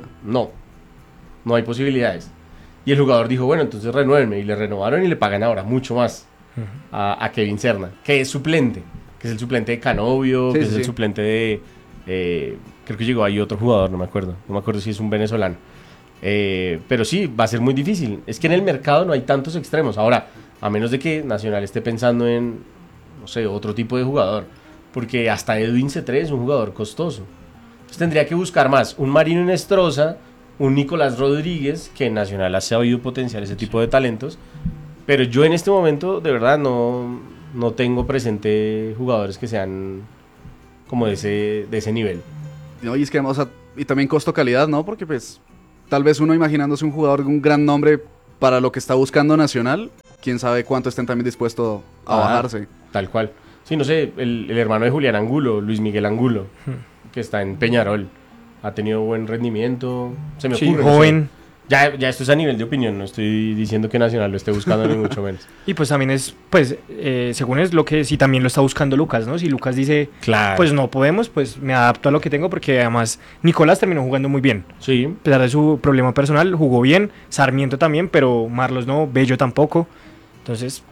no hay posibilidades. Y el jugador dijo, bueno, entonces renuévenme, y le renovaron y le pagan ahora mucho más a Kevin Serna, que es suplente, que es el suplente de Canovio, que es el suplente de... creo que llegó ahí otro jugador, no me acuerdo si es un venezolano. Pero sí, va a ser muy difícil. Es que en el mercado no hay tantos extremos. Ahora, a menos de que Nacional esté pensando en, no sé, otro tipo de jugador. Porque hasta Edwin C3 es un jugador costoso. Entonces tendría que buscar más un Marino Inestrosa, un Nicolás Rodríguez, que en Nacional ha sabido potenciar ese tipo de talentos. Pero yo en este momento, de verdad, no tengo presente jugadores que sean como de ese nivel. No, y es que además, y también costo-calidad, ¿no? Porque pues tal vez uno imaginándose un jugador de un gran nombre para lo que está buscando Nacional, quién sabe cuánto estén también dispuestos a bajarse. Tal cual. Sí, no sé, el hermano de Julián Angulo, Luis Miguel Angulo, que está en Peñarol, ha tenido buen rendimiento, se me ocurre. Joven. No sé. Ya esto es a nivel de opinión, no estoy diciendo que Nacional lo esté buscando ni mucho menos. Y pues también es, pues, según es lo que sí también lo está buscando Lucas, ¿no? Si Lucas dice, claro, pues no podemos, pues me adapto a lo que tengo, porque además Nicolás terminó jugando muy bien. Sí. A pesar de su problema personal, jugó bien, Sarmiento también, pero Marlos no, Bello tampoco. Entonces,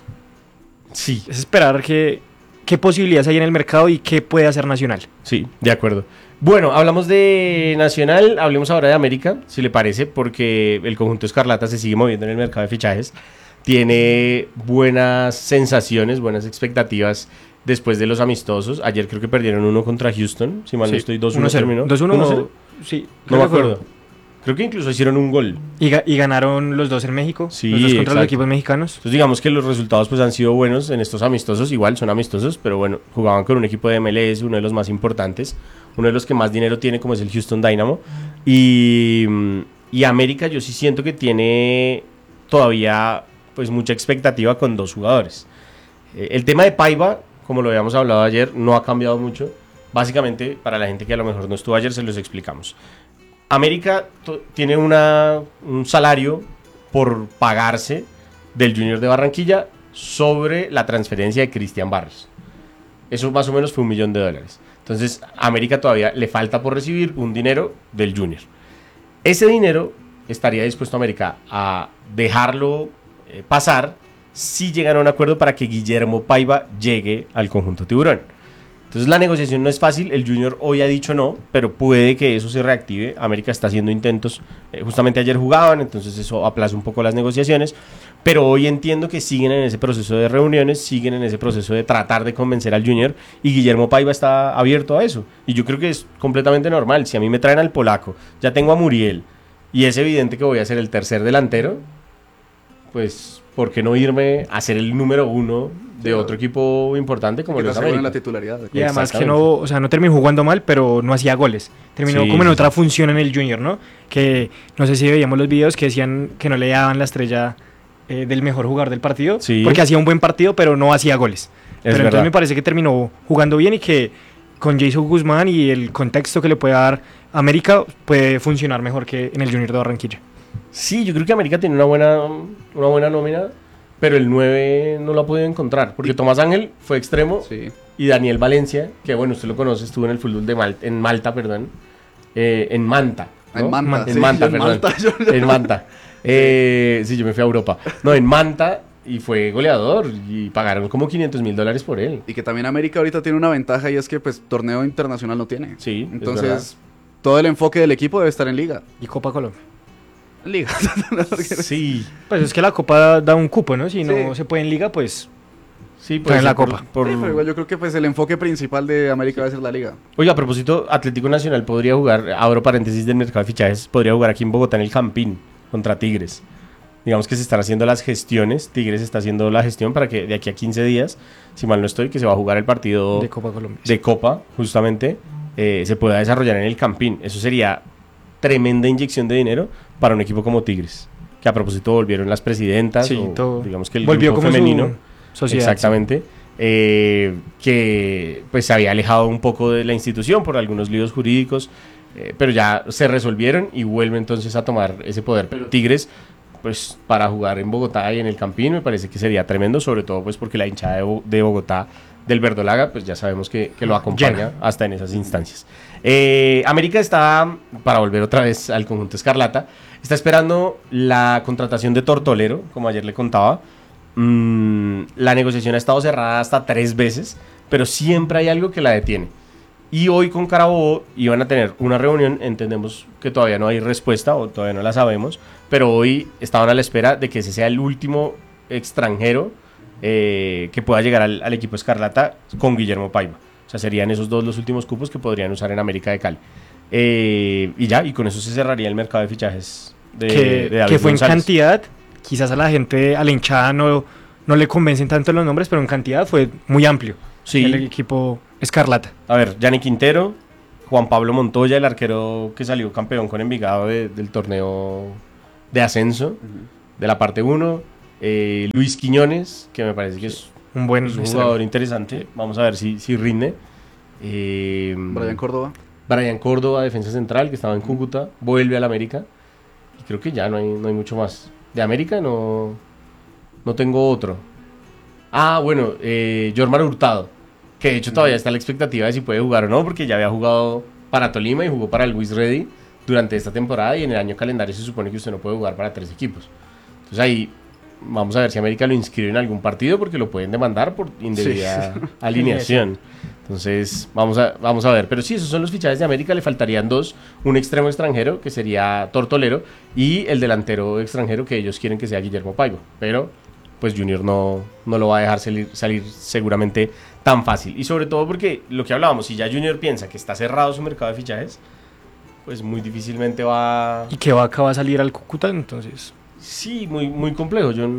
sí, es esperar qué posibilidades hay en el mercado y qué puede hacer Nacional. Sí, de acuerdo. Bueno, hablamos de Nacional, hablemos ahora de América, si le parece, porque el conjunto Escarlata se sigue moviendo en el mercado de fichajes. Tiene buenas sensaciones, buenas expectativas después de los amistosos. Ayer creo que perdieron 1 contra Houston, si mal no estoy, 2-1 terminó. 2-1, sí. No me acuerdo. Creo que incluso hicieron un gol. Y ganaron los 2 en México, sí, los 2 contra exacto. los equipos mexicanos. Entonces digamos que los resultados pues han sido buenos en estos amistosos, igual son amistosos, pero bueno, jugaban con un equipo de MLS, uno de los más importantes, uno de los que más dinero tiene, como es el Houston Dynamo. Y América yo sí siento que tiene todavía pues mucha expectativa con 2 jugadores. El tema de Paiva, como lo habíamos hablado ayer, no ha cambiado mucho. Básicamente, para la gente que a lo mejor no estuvo ayer, se los explicamos. América tiene un salario por pagarse del Junior de Barranquilla sobre la transferencia de Cristian Barrios. Eso más o menos fue $1 millón. Entonces, a América todavía le falta por recibir un dinero del Junior. Ese dinero estaría dispuesto América a dejarlo pasar si llegan a un acuerdo para que Guillermo Paiva llegue al conjunto Tiburón. Entonces la negociación no es fácil, el Junior hoy ha dicho no, pero puede que eso se reactive. América está haciendo intentos, justamente ayer jugaban, entonces eso aplaza un poco las negociaciones, pero hoy entiendo que siguen en ese proceso de reuniones, siguen en ese proceso de tratar de convencer al Junior, y Guillermo Paiva está abierto a eso, y yo creo que es completamente normal. Si a mí me traen al polaco, ya tengo a Muriel, y es evidente que voy a ser el tercer delantero, pues ¿por qué no irme a ser el número 1 de otro equipo importante como el es América? La titularidad. Y además que no, o sea, no terminó jugando mal, pero no hacía goles. Terminó como en otra función en el Junior, ¿no? Que no sé si veíamos los videos que decían que no le daban la estrella del mejor jugador del partido, porque hacía un buen partido, pero no hacía goles. Pero entonces me parece que terminó jugando bien y que con Jason Guzmán y el contexto que le puede dar América puede funcionar mejor que en el Junior de Barranquilla. Sí, yo creo que América tiene una buena nómina, pero el 9 no lo ha podido encontrar, porque Tomás Ángel fue extremo, y Daniel Valencia, que bueno, usted lo conoce, estuvo en el fútbol de Malta, en Manta, ¿no? En Manta. En Manta. Sí, yo me fui a Europa. No, en Manta, y fue goleador, y pagaron como $500,000 por él. Y que también América ahorita tiene una ventaja, y es que pues torneo internacional no tiene. Sí, entonces todo el enfoque del equipo debe estar en Liga. Y Copa Colombia. Liga. Sí. Pues es que la Copa da un cupo, ¿no? Si no se puede en Liga, pues sí, pues en la Copa. Sí, pero igual yo creo que pues el enfoque principal de América va a ser la Liga. Oiga, a propósito, Atlético Nacional podría jugar, abro paréntesis del mercado de fichajes, podría jugar aquí en Bogotá en el Campín contra Tigres. Digamos que se están haciendo las gestiones, Tigres está haciendo la gestión para que de aquí a 15 días, si mal no estoy, que se va a jugar el partido de Copa Colombia. De Copa, justamente, se pueda desarrollar en el Campín. Eso sería tremenda inyección de dinero para un equipo como Tigres, que a propósito volvieron las presidentas, todo. Digamos que el volvió grupo como femenino, sociedad, exactamente, que pues se había alejado un poco de la institución por algunos líos jurídicos, pero ya se resolvieron y vuelve entonces a tomar ese poder. Pero Tigres, pues para jugar en Bogotá y en el Campín me parece que sería tremendo, sobre todo pues porque la hinchada de Bogotá del Verdolaga, pues ya sabemos que lo acompaña hasta en esas instancias. América está, para volver otra vez al conjunto Escarlata, está esperando la contratación de Tortolero, como ayer le contaba. La negociación ha estado cerrada hasta 3 veces, pero siempre hay algo que la detiene. Y hoy con Carabobo iban a tener una reunión, entendemos que todavía no hay respuesta o todavía no la sabemos, pero hoy estaban a la espera de que ese sea el último extranjero que pueda llegar al equipo Escarlata con Guillermo Paiva. O sea, serían esos 2 los últimos cupos que podrían usar en América de Cali. Y con eso se cerraría el mercado de fichajes de David que fue González. En cantidad, quizás a la gente, a la hinchada no le convencen tanto los nombres, pero en cantidad fue muy amplio el equipo Escarlata. A ver, Yanni Quintero, Juan Pablo Montoya, el arquero que salió campeón con Envigado del torneo de ascenso, de la parte 1. Luis Quiñones, que me parece que es un buen jugador interesante. Vamos a ver si rinde. Brian Córdoba, defensa central, que estaba en Cúcuta, vuelve al América. Y creo que ya no hay mucho más. De América no tengo otro. Bueno, Jormar Hurtado, que de hecho todavía está la expectativa de si puede jugar o no, porque ya había jugado para Tolima y jugó para el Luis Ready durante esta temporada, y en el año calendario se supone que usted no puede jugar para 3 equipos. Entonces ahí vamos a ver si América lo inscribe en algún partido, porque lo pueden demandar por indebida alineación. Entonces vamos a ver. Pero sí, esos son los fichajes de América. Le faltarían 2, un extremo extranjero, que sería Tortolero, y el delantero extranjero, que ellos quieren que sea Guillermo Paiva. Pero pues Junior no lo va a dejar salir seguramente tan fácil. Y sobre todo porque lo que hablábamos, si ya Junior piensa que está cerrado su mercado de fichajes, pues muy difícilmente va... Y que Vaca va a salir al Cúcuta, entonces... Sí, muy, muy complejo. Yo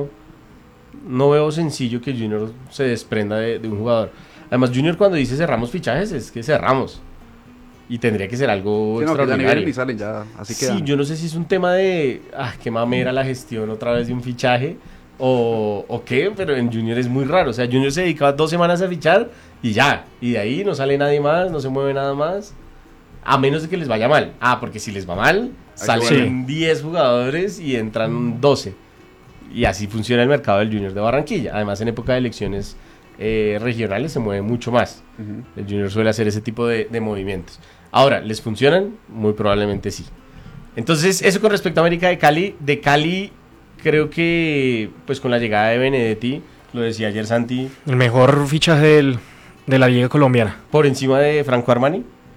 no veo sencillo que Junior se desprenda de un jugador. Además, Junior cuando dice cerramos fichajes, es que cerramos. Y tendría que ser algo extraordinario. Y salen ya, así sí, yo no sé si es un tema de... qué mamera la gestión otra vez de un fichaje... O qué, pero en Junior es muy raro. O sea, Junior se dedicaba 2 semanas a fichar y ya. Y de ahí no sale nadie más, no se mueve nada más. A menos de que les vaya mal. Porque si les va mal, salen 10 jugadores y entran 12. Y así funciona el mercado del Junior de Barranquilla. Además, en época de elecciones regionales se mueve mucho más. El Junior suele hacer ese tipo de movimientos. Ahora, ¿les funcionan? Muy probablemente sí. Entonces, eso con respecto a América de Cali. De Cali... Creo que, pues con la llegada de Benedetti, lo decía ayer Santi... El mejor fichaje de la liga colombiana. ¿Por encima de Franco Armani?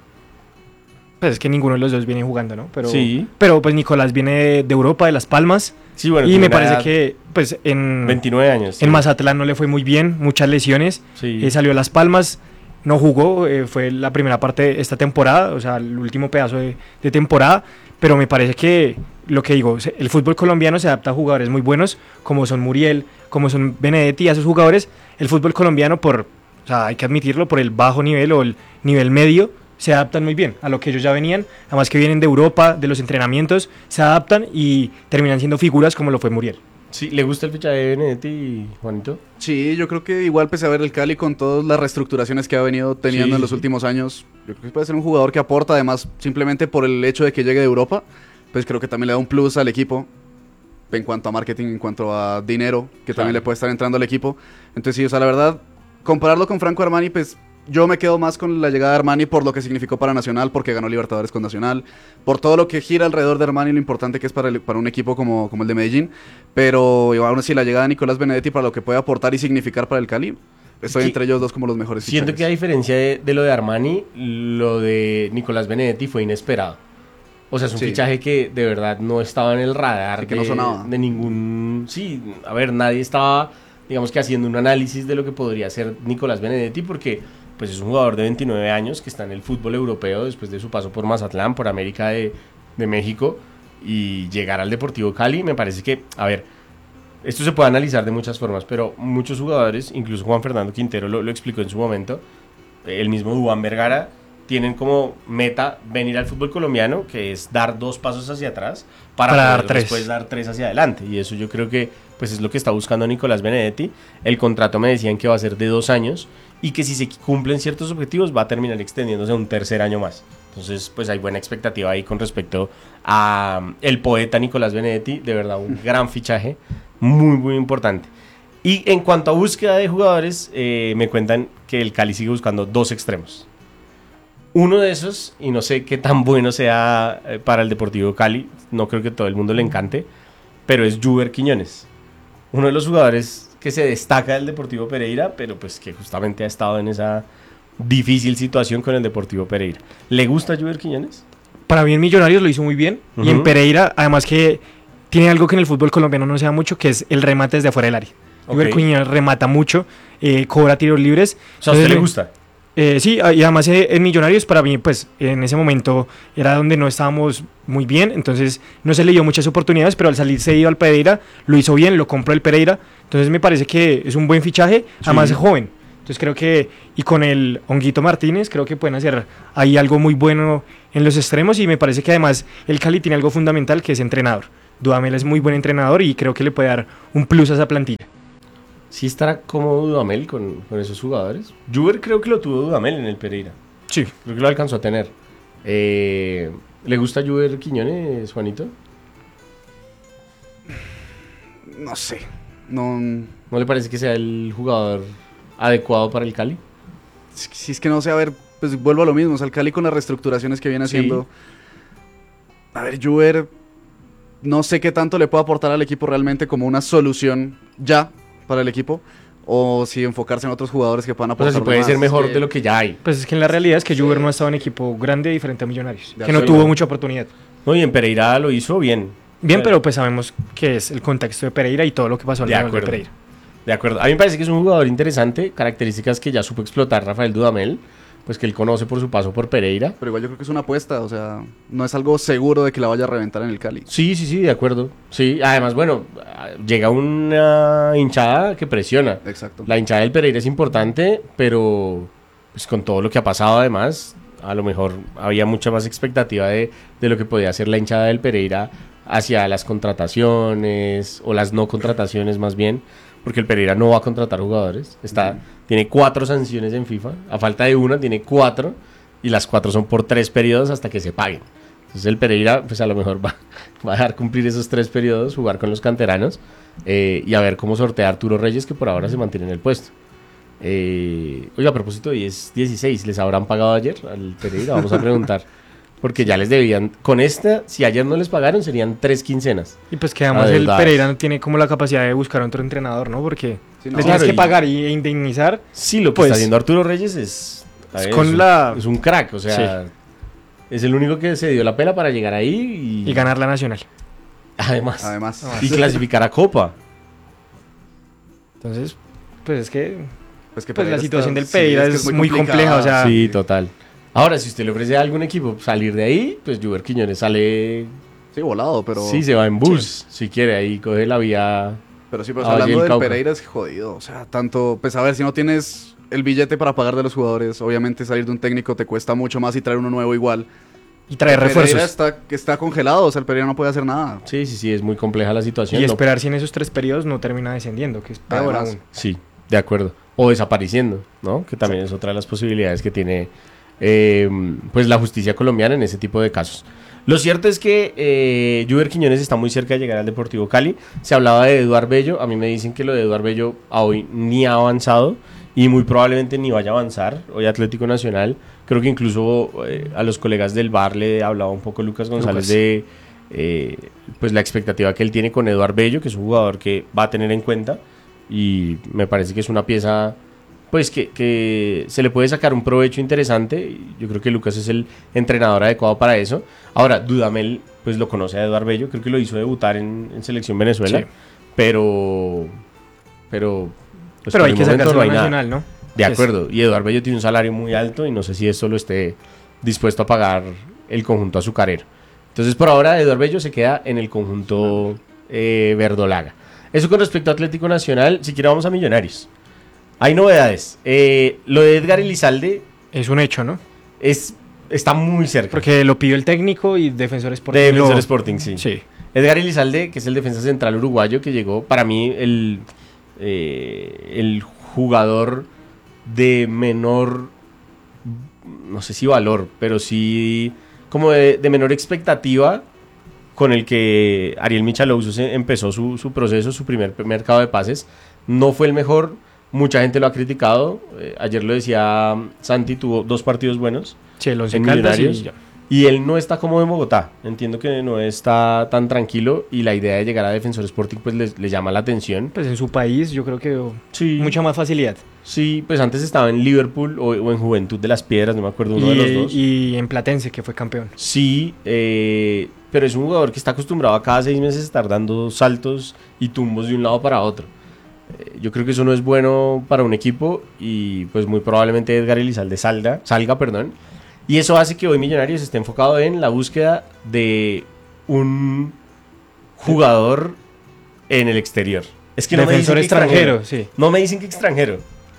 Pues es que ninguno de los dos viene jugando, ¿no? Sí. Pero pues Nicolás viene de Europa, de Las Palmas. Sí, bueno. Y me parece que, pues en... 29 años. En Mazatlán no le fue muy bien, muchas lesiones. Sí. Salió a Las Palmas, no jugó, fue la primera parte de esta temporada, o sea, el último pedazo de temporada. Pero me parece que... Lo que digo, el fútbol colombiano se adapta a jugadores muy buenos, como son Muriel, como son Benedetti, a esos jugadores. El fútbol colombiano, o sea, hay que admitirlo, por el bajo nivel o el nivel medio, se adaptan muy bien a lo que ellos ya venían. Además que vienen de Europa, de los entrenamientos, se adaptan y terminan siendo figuras como lo fue Muriel. Sí, ¿le gusta el fichaje de Benedetti, Juanito? Sí, yo creo que igual pese a ver el Cali con todas las reestructuraciones que ha venido teniendo en los últimos años, yo creo que puede ser un jugador que aporta, además simplemente por el hecho de que llegue de Europa, pues creo que también le da un plus al equipo en cuanto a marketing, en cuanto a dinero, que también le puede estar entrando al equipo. Entonces sí, o sea, la verdad, compararlo con Franco Armani, pues yo me quedo más con la llegada de Armani por lo que significó para Nacional, porque ganó Libertadores con Nacional, por todo lo que gira alrededor de Armani, lo importante que es para un equipo como el de Medellín. Pero aún así la llegada de Nicolás Benedetti para lo que puede aportar y significar para el Cali, estoy entre ellos dos como los mejores fichajes. Siento que a diferencia de lo de Armani, lo de Nicolás Benedetti fue inesperado. O sea, es un fichaje que de verdad no estaba en el radar, que no sonaba de ningún... Sí, a ver, nadie estaba, digamos que haciendo un análisis de lo que podría ser Nicolás Benedetti, porque pues es un jugador de 29 años que está en el fútbol europeo después de su paso por Mazatlán, por América de México, y llegar al Deportivo Cali me parece que, a ver, esto se puede analizar de muchas formas, pero muchos jugadores, incluso Juan Fernando Quintero lo explicó en su momento, el mismo Duván Vergara, tienen como meta venir al fútbol colombiano, que es dar 2 pasos hacia atrás para dar 3. Después dar 3 hacia adelante. Y eso yo creo que pues es lo que está buscando Nicolás Benedetti. El contrato me decían que va a ser de 2 años y que si se cumplen ciertos objetivos va a terminar extendiéndose a un tercer año más. Entonces pues hay buena expectativa ahí con respecto a el poeta Nicolás Benedetti. De verdad un gran fichaje, muy muy importante. Y en cuanto a búsqueda de jugadores, me cuentan que el Cali sigue buscando 2 extremos. Uno de esos, y no sé qué tan bueno sea para el Deportivo Cali, no creo que todo el mundo le encante, pero es Juber Quiñones. Uno de los jugadores que se destaca del Deportivo Pereira, pero pues que justamente ha estado en esa difícil situación con el Deportivo Pereira. ¿Le gusta Juber Quiñones? Para mí en Millonarios lo hizo muy bien, y en Pereira, además que tiene algo que en el fútbol colombiano no se da mucho, que es el remate desde afuera del área. Juber Quiñones remata mucho, cobra tiros libres. O sea, ¿a usted le gusta? Sí, y además en Millonarios para mí, pues en ese momento era donde no estábamos muy bien, entonces no se le dio muchas oportunidades, pero al salir cedido al Pereira, lo hizo bien, lo compró el Pereira, entonces me parece que es un buen fichaje, además es joven. Entonces creo que, y con el Honguito Martínez, creo que pueden hacer ahí algo muy bueno en los extremos, y me parece que además el Cali tiene algo fundamental, que es entrenador. Dudamel es muy buen entrenador y creo que le puede dar un plus a esa plantilla. ¿Sí estará cómodo Dudamel con esos jugadores? Juber creo que lo tuvo Dudamel en el Pereira. Sí. Creo que lo alcanzó a tener. ¿Le gusta Juber Quiñones, Juanito? No sé. No le parece que sea el jugador adecuado para el Cali? Si es que no sé, a ver, pues vuelvo a lo mismo. O sea, el Cali con las reestructuraciones que viene haciendo. Sí. A ver, Juber, no sé qué tanto le puede aportar al equipo realmente como una solución ya para el equipo. O si enfocarse en otros jugadores que puedan aportar. O sea, si puede ser mejor de lo que ya hay. Pues es que en la realidad es que Juber no ha estado en equipo grande diferente a Millonarios, que no tuvo mucha oportunidad. No, y en Pereira lo hizo bien. Bien, pero pues sabemos que es el contexto de Pereira y todo lo que pasó al final de Pereira. De acuerdo. A mí me parece que es un jugador interesante, características que ya supo explotar Rafael Dudamel, pues que él conoce por su paso por Pereira. Pero igual yo creo que es una apuesta, o sea, no es algo seguro de que la vaya a reventar en el Cali. Sí, de acuerdo. Sí, además, bueno, llega una hinchada que presiona. Exacto. La hinchada del Pereira es importante, pero pues con todo lo que ha pasado además, a lo mejor había mucha más expectativa de lo que podía hacer la hinchada del Pereira hacia las contrataciones, o las no contrataciones más bien, porque el Pereira no va a contratar jugadores. Tiene 4 sanciones en FIFA, a falta de una tiene 4, y las 4 son por 3 periodos hasta que se paguen. Entonces el Pereira pues a lo mejor va a dejar cumplir esos 3 periodos, jugar con los canteranos, y a ver cómo sortea Arturo Reyes, que por ahora se mantiene en el puesto. Oiga, a propósito, hoy es 16, ¿les habrán pagado ayer al Pereira? Vamos a preguntar. Porque ya les debían, con esta, si ayer no les pagaron, serían 3 quincenas. Y pues que además el Pereira no tiene como la capacidad de buscar otro entrenador, ¿no? Porque le tienes que pagar e indemnizar. Sí, lo que está haciendo Arturo Reyes es un crack, o sea, es el único que se dio la pela para llegar ahí y ganar la Nacional. Además. Y clasificar a Copa. Entonces, pues es que pues la situación del Pereira es muy compleja, o sea. Sí, total. Ahora, si usted le ofrece a algún equipo salir de ahí, pues Juber Quiñones sale... Sí, volado, pero... Sí, se va en bus, si quiere, ahí coge la vía... Pero sí, pero hablando del Pereira es jodido, o sea, tanto... Pues a ver, si no tienes el billete para pagar de los jugadores, obviamente salir de un técnico te cuesta mucho más y traer uno nuevo igual. Y traer refuerzos. Pereira está congelado, o sea, el Pereira no puede hacer nada. Sí, es muy compleja la situación. Y esperar si en esos 3 periodos no termina descendiendo, que es peor aún. Sí, de acuerdo. O desapareciendo, ¿no? Que también es otra de las posibilidades que tiene... pues la justicia colombiana en ese tipo de casos. Lo cierto es que Juber Quiñones está muy cerca de llegar al Deportivo Cali. Se hablaba de Eduard Bello. A mí me dicen que lo de Eduard Bello a hoy ni ha avanzado y muy probablemente ni vaya a avanzar. Hoy Atlético Nacional, creo que incluso a los colegas del bar le hablaba un poco Lucas González de pues la expectativa que él tiene con Eduard Bello, que es un jugador que va a tener en cuenta, y me parece que es una pieza pues que se le puede sacar un provecho interesante. Yo creo que Lucas es el entrenador adecuado para eso. Ahora, Dudamel pues lo conoce a Eduard Bello, creo que lo hizo debutar en Selección Venezuela, sí. pero hay que sacarse no nacional, ¿no? De acuerdo, y Eduard Bello tiene un salario muy alto y no sé si eso lo esté dispuesto a pagar el conjunto azucarero. Entonces por ahora Eduard Bello se queda en el conjunto verdolaga. Eso con respecto a Atlético Nacional. Si quiere vamos a Millonarios. Hay novedades. Lo de Edgar Elizalde es un hecho, ¿no? Está muy cerca. Porque lo pidió el técnico y Defensor Sporting. Defensor Sporting, sí. Edgar Elizalde, que es el defensa central uruguayo, que llegó, para mí, el jugador de menor, no sé si valor, pero sí como de menor expectativa, con el que Ariel Michalousos empezó su proceso, su primer mercado de pases. No fue el mejor. Mucha gente lo ha criticado. Ayer lo decía Santi, tuvo 2 partidos buenos. Sí, los en Millonarios. Y él no está cómodo en Bogotá. Entiendo que no está tan tranquilo. Y la idea de llegar a Defensor Sporting pues le llama la atención. Pues en su país yo creo que sí, mucha más facilidad. Sí, pues antes estaba en Liverpool o en Juventud de las Piedras, no me acuerdo uno de los dos. Y en Platense, que fue campeón. Sí, pero es un jugador que está acostumbrado a cada 6 meses estar dando saltos y tumbos de un lado para otro. Yo creo que eso no es bueno para un equipo y pues muy probablemente Edgar Elizalde salga. Y eso hace que hoy Millonarios esté enfocado en la búsqueda de un jugador en el exterior. Es que no me dicen que extranjero. Sí. No me dicen que extranjero.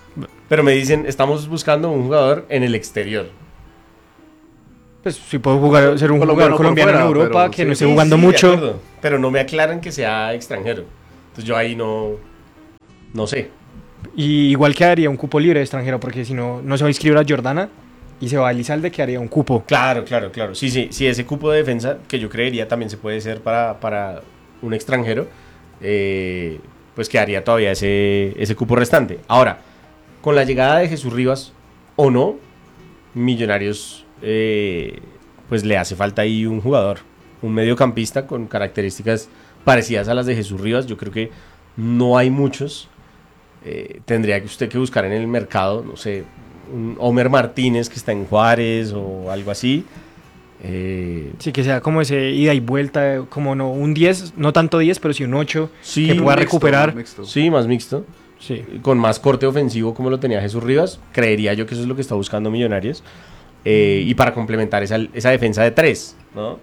Pero me dicen, estamos buscando un jugador en el exterior. Pues sí puedo ser un jugador colombiano en Europa que no esté jugando mucho. Acuerdo, pero no me aclaran que sea extranjero. Entonces yo ahí no sé. Y igual quedaría un cupo libre de extranjero, porque si no se va a inscribir a Jordana y se va a Elizalde, quedaría un cupo. Claro. Sí, ese cupo de defensa, que yo creería también se puede ser para un extranjero, pues quedaría todavía ese cupo restante. Ahora, con la llegada de Jesús Rivas o no, Millonarios pues le hace falta ahí un jugador, un mediocampista con características parecidas a las de Jesús Rivas. Yo creo que no hay muchos. Tendría que usted que buscar en el mercado, no sé, un Homer Martínez que está en Juárez o algo así. Sí, que sea como ese ida y vuelta, como no un 10, no tanto 10, pero sí un 8, sí, que pueda recuperar. Sí, más mixto. Sí. Con más corte ofensivo como lo tenía Jesús Rivas. Creería yo que eso es lo que está buscando Millonarios. Y para complementar esa defensa de 3, ¿no?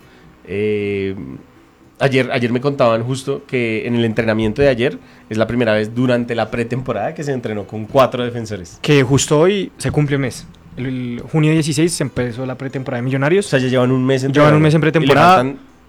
Ayer me contaban justo que en el entrenamiento de ayer es la primera vez durante la pretemporada que se entrenó con 4 defensores. Que justo hoy se cumple un mes. El junio 16 se empezó la pretemporada de Millonarios. O sea, ya llevan un mes en pretemporada.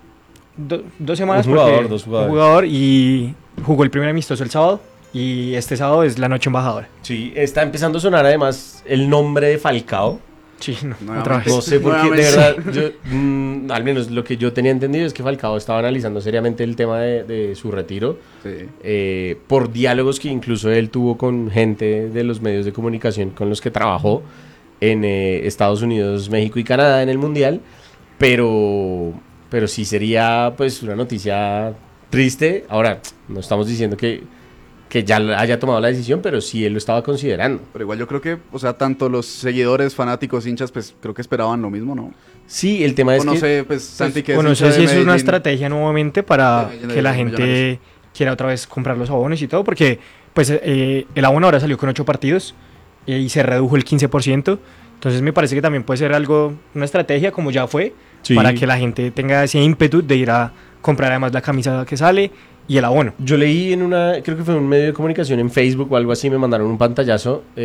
2 semanas. Dos jugadores. Un jugador y jugó el primer amistoso el sábado. Y este sábado es la noche embajadora. Sí, está empezando a sonar además el nombre de Falcao. Sí, otra vez. No sé por qué, de verdad, al menos lo que yo tenía entendido es que Falcao estaba analizando seriamente el tema de su retiro, sí. Por diálogos que incluso él tuvo con gente de los medios de comunicación con los que trabajó en Estados Unidos, México y Canadá en el Mundial, pero sí sería pues una noticia triste. Ahora, no estamos diciendo que ya haya tomado la decisión, pero sí él lo estaba considerando. Pero igual yo creo que, o sea, tanto los seguidores, fanáticos, hinchas, pues creo que esperaban lo mismo, ¿no? Sí, el tema es no sé, pues Santi, que no sé si es Medellín, una estrategia nuevamente para que la gente quiera otra vez comprar los abonos y todo, porque pues el abono ahora salió con 8 partidos y se redujo el 15%, entonces me parece que también puede ser una estrategia como ya fue, sí, para que la gente tenga ese ímpetu de ir a comprar además la camisa que sale y el abono. Yo leí creo que fue un medio de comunicación en Facebook o algo así, me mandaron un pantallazo, o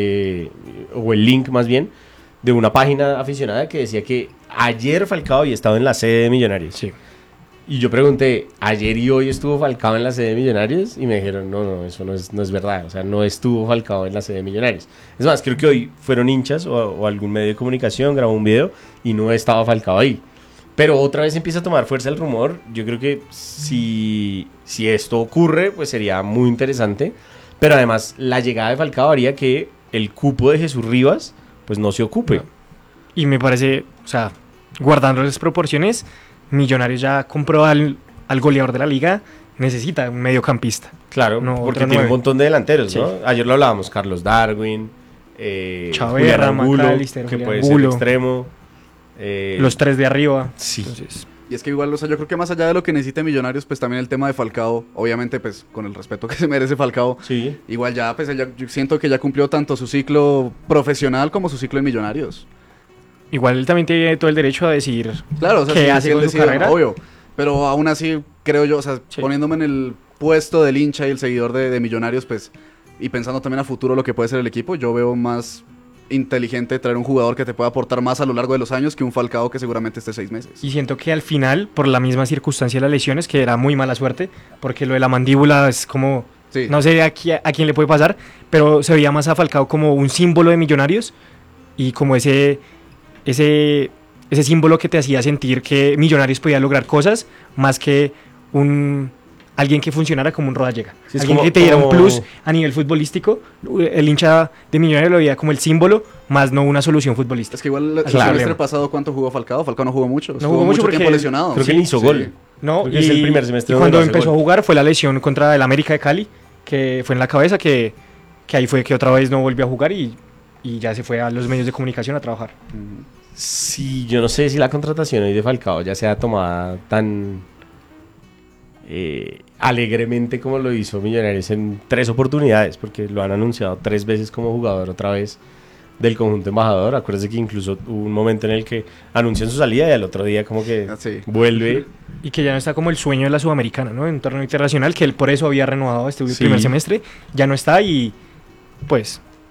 el link más bien, de una página aficionada que decía que ayer Falcao había estado en la sede de Millonarios. Sí. Y yo pregunté, ¿ayer y hoy estuvo Falcao en la sede de Millonarios? Y me dijeron, no, eso no es verdad, o sea, no estuvo Falcao en la sede de Millonarios. Es más, creo que hoy fueron hinchas o algún medio de comunicación, grabó un video y no estaba Falcao ahí. Pero otra vez empieza a tomar fuerza el rumor. Yo creo que si esto ocurre, pues sería muy interesante. Pero además, la llegada de Falcao haría que el cupo de Jesús Rivas pues no se ocupe. Y me parece, o sea, guardando las proporciones, Millonarios ya compró al goleador de la liga, necesita un mediocampista. Claro, porque tiene un montón de delanteros, sí, ¿no? Ayer lo hablábamos, Carlos Darwin, Chaverra, McAllister, que puede ser extremo. Los 3 de arriba. Sí. Entonces, y es que igual, o sea, yo creo que más allá de lo que necesite Millonarios, pues también el tema de Falcao, obviamente, pues con el respeto que se merece Falcao, sí, igual ya, pues yo siento que ya cumplió tanto su ciclo profesional como su ciclo en Millonarios. Igual él también tiene todo el derecho a decir, claro, o sea, qué hace con su carrera. Obvio, pero aún así, creo yo, o sea, sí, poniéndome en el puesto del hincha y el seguidor de Millonarios, pues, y pensando también a futuro lo que puede ser el equipo, yo veo más inteligente traer un jugador que te pueda aportar más a lo largo de los años que un Falcao que seguramente esté 6 meses. Y siento que al final, por la misma circunstancia de las lesiones, que era muy mala suerte, porque lo de la mandíbula es como, sí, no sé a quién le puede pasar, pero se veía más a Falcao como un símbolo de Millonarios y como ese símbolo que te hacía sentir que Millonarios podía lograr cosas más que alguien que funcionara como un Rodallega. Sí, alguien que te diera un plus a nivel futbolístico. El hincha de Millonarios lo veía como el símbolo, más no una solución futbolística. Es que igual el semestre pasado, ¿cuánto jugó Falcao? Falcao no jugó mucho. No jugó mucho tiempo lesionado. Creo que ni hizo gol. No, y es el primer semestre. Y cuando empezó a jugar fue la lesión contra el América de Cali, que fue en la cabeza, que ahí fue que otra vez no volvió a jugar y ya se fue a los medios de comunicación a trabajar. Sí, yo no sé si la contratación hoy de Falcao ya sea tomada tan alegremente como lo hizo Millonarios en 3 oportunidades, porque lo han anunciado 3 veces como jugador otra vez del conjunto embajador. Acuérdense que incluso hubo un momento en el que anuncian su salida y al otro día como que vuelve. Y que ya no está como el sueño de la Sudamericana, ¿no? En un torneo internacional, que él por eso había renovado este primer semestre, ya no está y pues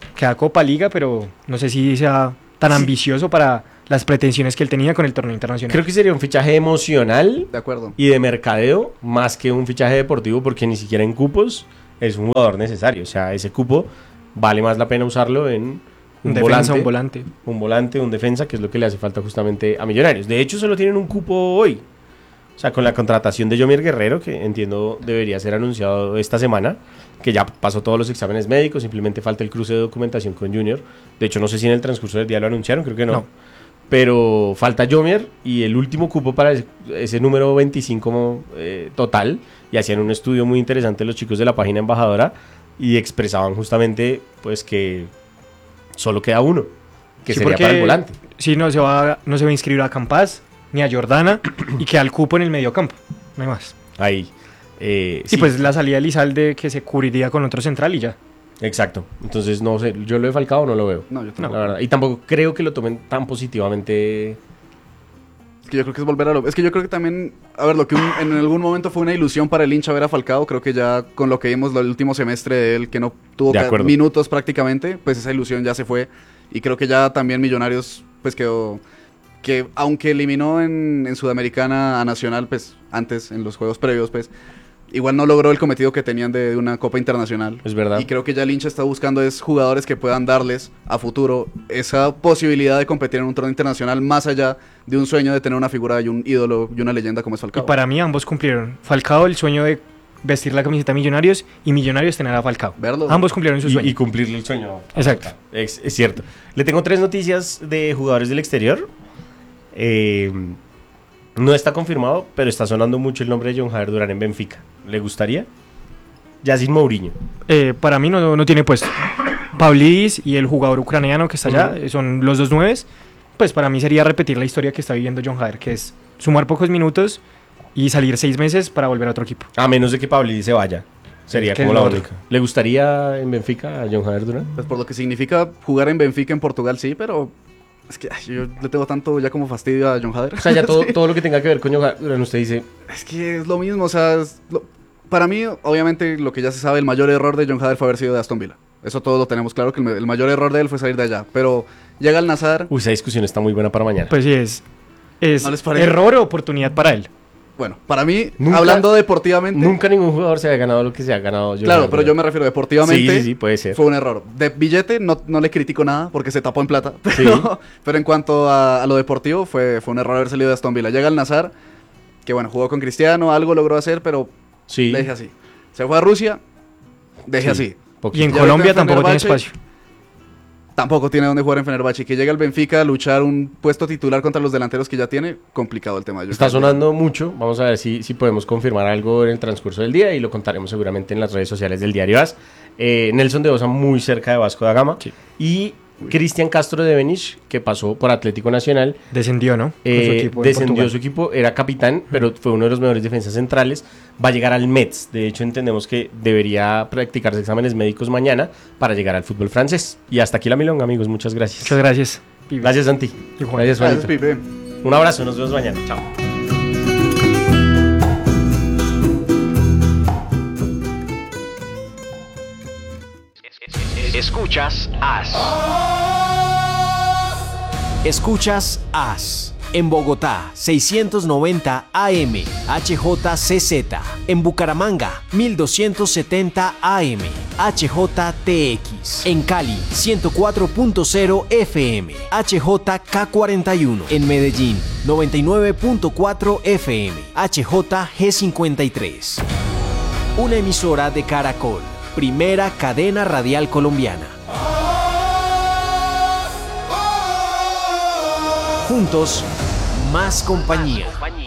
queda Copa Liga, pero no sé si sea tan ambicioso para las pretensiones que él tenía con el torneo internacional. Creo que sería un fichaje emocional De acuerdo. y de mercadeo más que un fichaje deportivo, porque ni siquiera en cupos es un jugador necesario. O sea, ese cupo vale más la pena usarlo en un defensa, un volante. Un volante, un defensa, que es lo que le hace falta justamente a Millonarios. De hecho, solo tienen un cupo hoy. O sea, con la contratación de Yomier Guerrero, que entiendo debería ser anunciado esta semana, que ya pasó todos los exámenes médicos, simplemente falta el cruce de documentación con Junior. De hecho, no sé si en el transcurso del día lo anunciaron, creo que no. Pero falta Yomier y el último cupo para ese número 25 total. Y hacían un estudio muy interesante los chicos de la página embajadora y expresaban justamente pues que solo queda uno, que sería para el volante. Sí, no se va a inscribir a Campas ni a Jordana y queda el cupo en el mediocampo, no hay más. Ahí. Sí, pues la salida de Lizalde que se cubriría con otro central y ya. Exacto. Entonces, no sé, yo lo he Falcao no lo veo. No, yo tampoco. La verdad. Y tampoco creo que lo tomen tan positivamente. Es que yo creo que es volver a lo... Es que yo creo que también... A ver, lo que en algún momento fue una ilusión para el hincha ver a Falcao, creo que ya con lo que vimos el último semestre de él, que no tuvo minutos prácticamente, pues esa ilusión ya se fue. Y creo que ya también Millonarios, pues quedó... Que aunque eliminó en Sudamericana a Nacional, pues antes, en los juegos previos, pues... Igual no logró el cometido que tenían de una Copa Internacional. Es verdad. Y creo que ya el hincha está buscando es jugadores que puedan darles a futuro esa posibilidad de competir en un torneo internacional más allá de un sueño de tener una figura y un ídolo y una leyenda como es Falcao. Y para mí ambos cumplieron. Falcao el sueño de vestir la camiseta de Millonarios y Millonarios tener a Falcao. Verlo. Ambos cumplieron su sueño. Y cumplirle el sueño. Exacto. Es cierto. Le tengo 3 noticias de jugadores del exterior. No está confirmado, pero está sonando mucho el nombre de John Javier Durán en Benfica. ¿Le gustaría? Ya sin Mourinho. Para mí no tiene puesto. Pavlidis y el jugador ucraniano que está allá, son los dos 9. Pues para mí sería repetir la historia que está viviendo John Javier, que es sumar pocos minutos y salir 6 meses para volver a otro equipo. A menos de que Pavlidis se vaya. Sería como la única. ¿Le gustaría en Benfica a John Javier Durán? Pues por lo que significa jugar en Benfica en Portugal, sí, pero... Es que yo le tengo tanto ya como fastidio a John Javier. O sea, ya todo lo que tenga que ver con John Javier Durán, usted dice... Es que es lo mismo, o sea... Para mí, obviamente, lo que ya se sabe, el mayor error de John Javier fue haber sido de Aston Villa. Eso todos lo tenemos claro, que el mayor error de él fue salir de allá. Pero llega el Nazar... Uy, esa discusión está muy buena para mañana. Pues sí, es ¿No les parece? error o oportunidad para él. Bueno, para mí, hablando deportivamente... Nunca ningún jugador se ha ganado lo que se ha ganado. Claro, pero yo me refiero deportivamente. Sí, puede ser. Fue un error. De billete no le critico nada porque se tapó en plata. Sí. Pero en cuanto a lo deportivo, fue un error haber salido de Aston Villa. Llega el Nazar, que bueno, jugó con Cristiano, algo logró hacer, pero sí. Deje así. Se fue a Rusia, deje así. Y en Colombia tampoco tiene espacio. Tampoco tiene donde jugar en Fenerbahce. Que llega el Benfica a luchar un puesto titular contra los delanteros que ya tiene, complicado el tema. Está sonando mucho. Vamos a ver si podemos confirmar algo en el transcurso del día y lo contaremos seguramente en las redes sociales del Diario AS. Nelson de Osa muy cerca de Vasco da Gama. Sí. Y Cristian Castro de Benich, que pasó por Atlético Nacional. Descendió, ¿no? Descendió su equipo, era capitán, pero fue uno de los mejores defensas centrales. Va a llegar al Metz. De hecho, entendemos que debería practicarse exámenes médicos mañana para llegar al fútbol francés. Y hasta aquí la milonga, amigos. Muchas gracias. Muchas gracias, Pipe. Gracias, Santi. Gracias, Pipe. Un abrazo, nos vemos mañana. Chao. Escuchas AS. Escuchas AS. En Bogotá, 690 AM, HJCZ. En Bucaramanga, 1270 AM, HJTX. En Cali, 104.0 FM, HJK41. En Medellín, 99.4 FM, HJG53. Una emisora de Caracol. Primera cadena radial colombiana. Juntos, más compañía.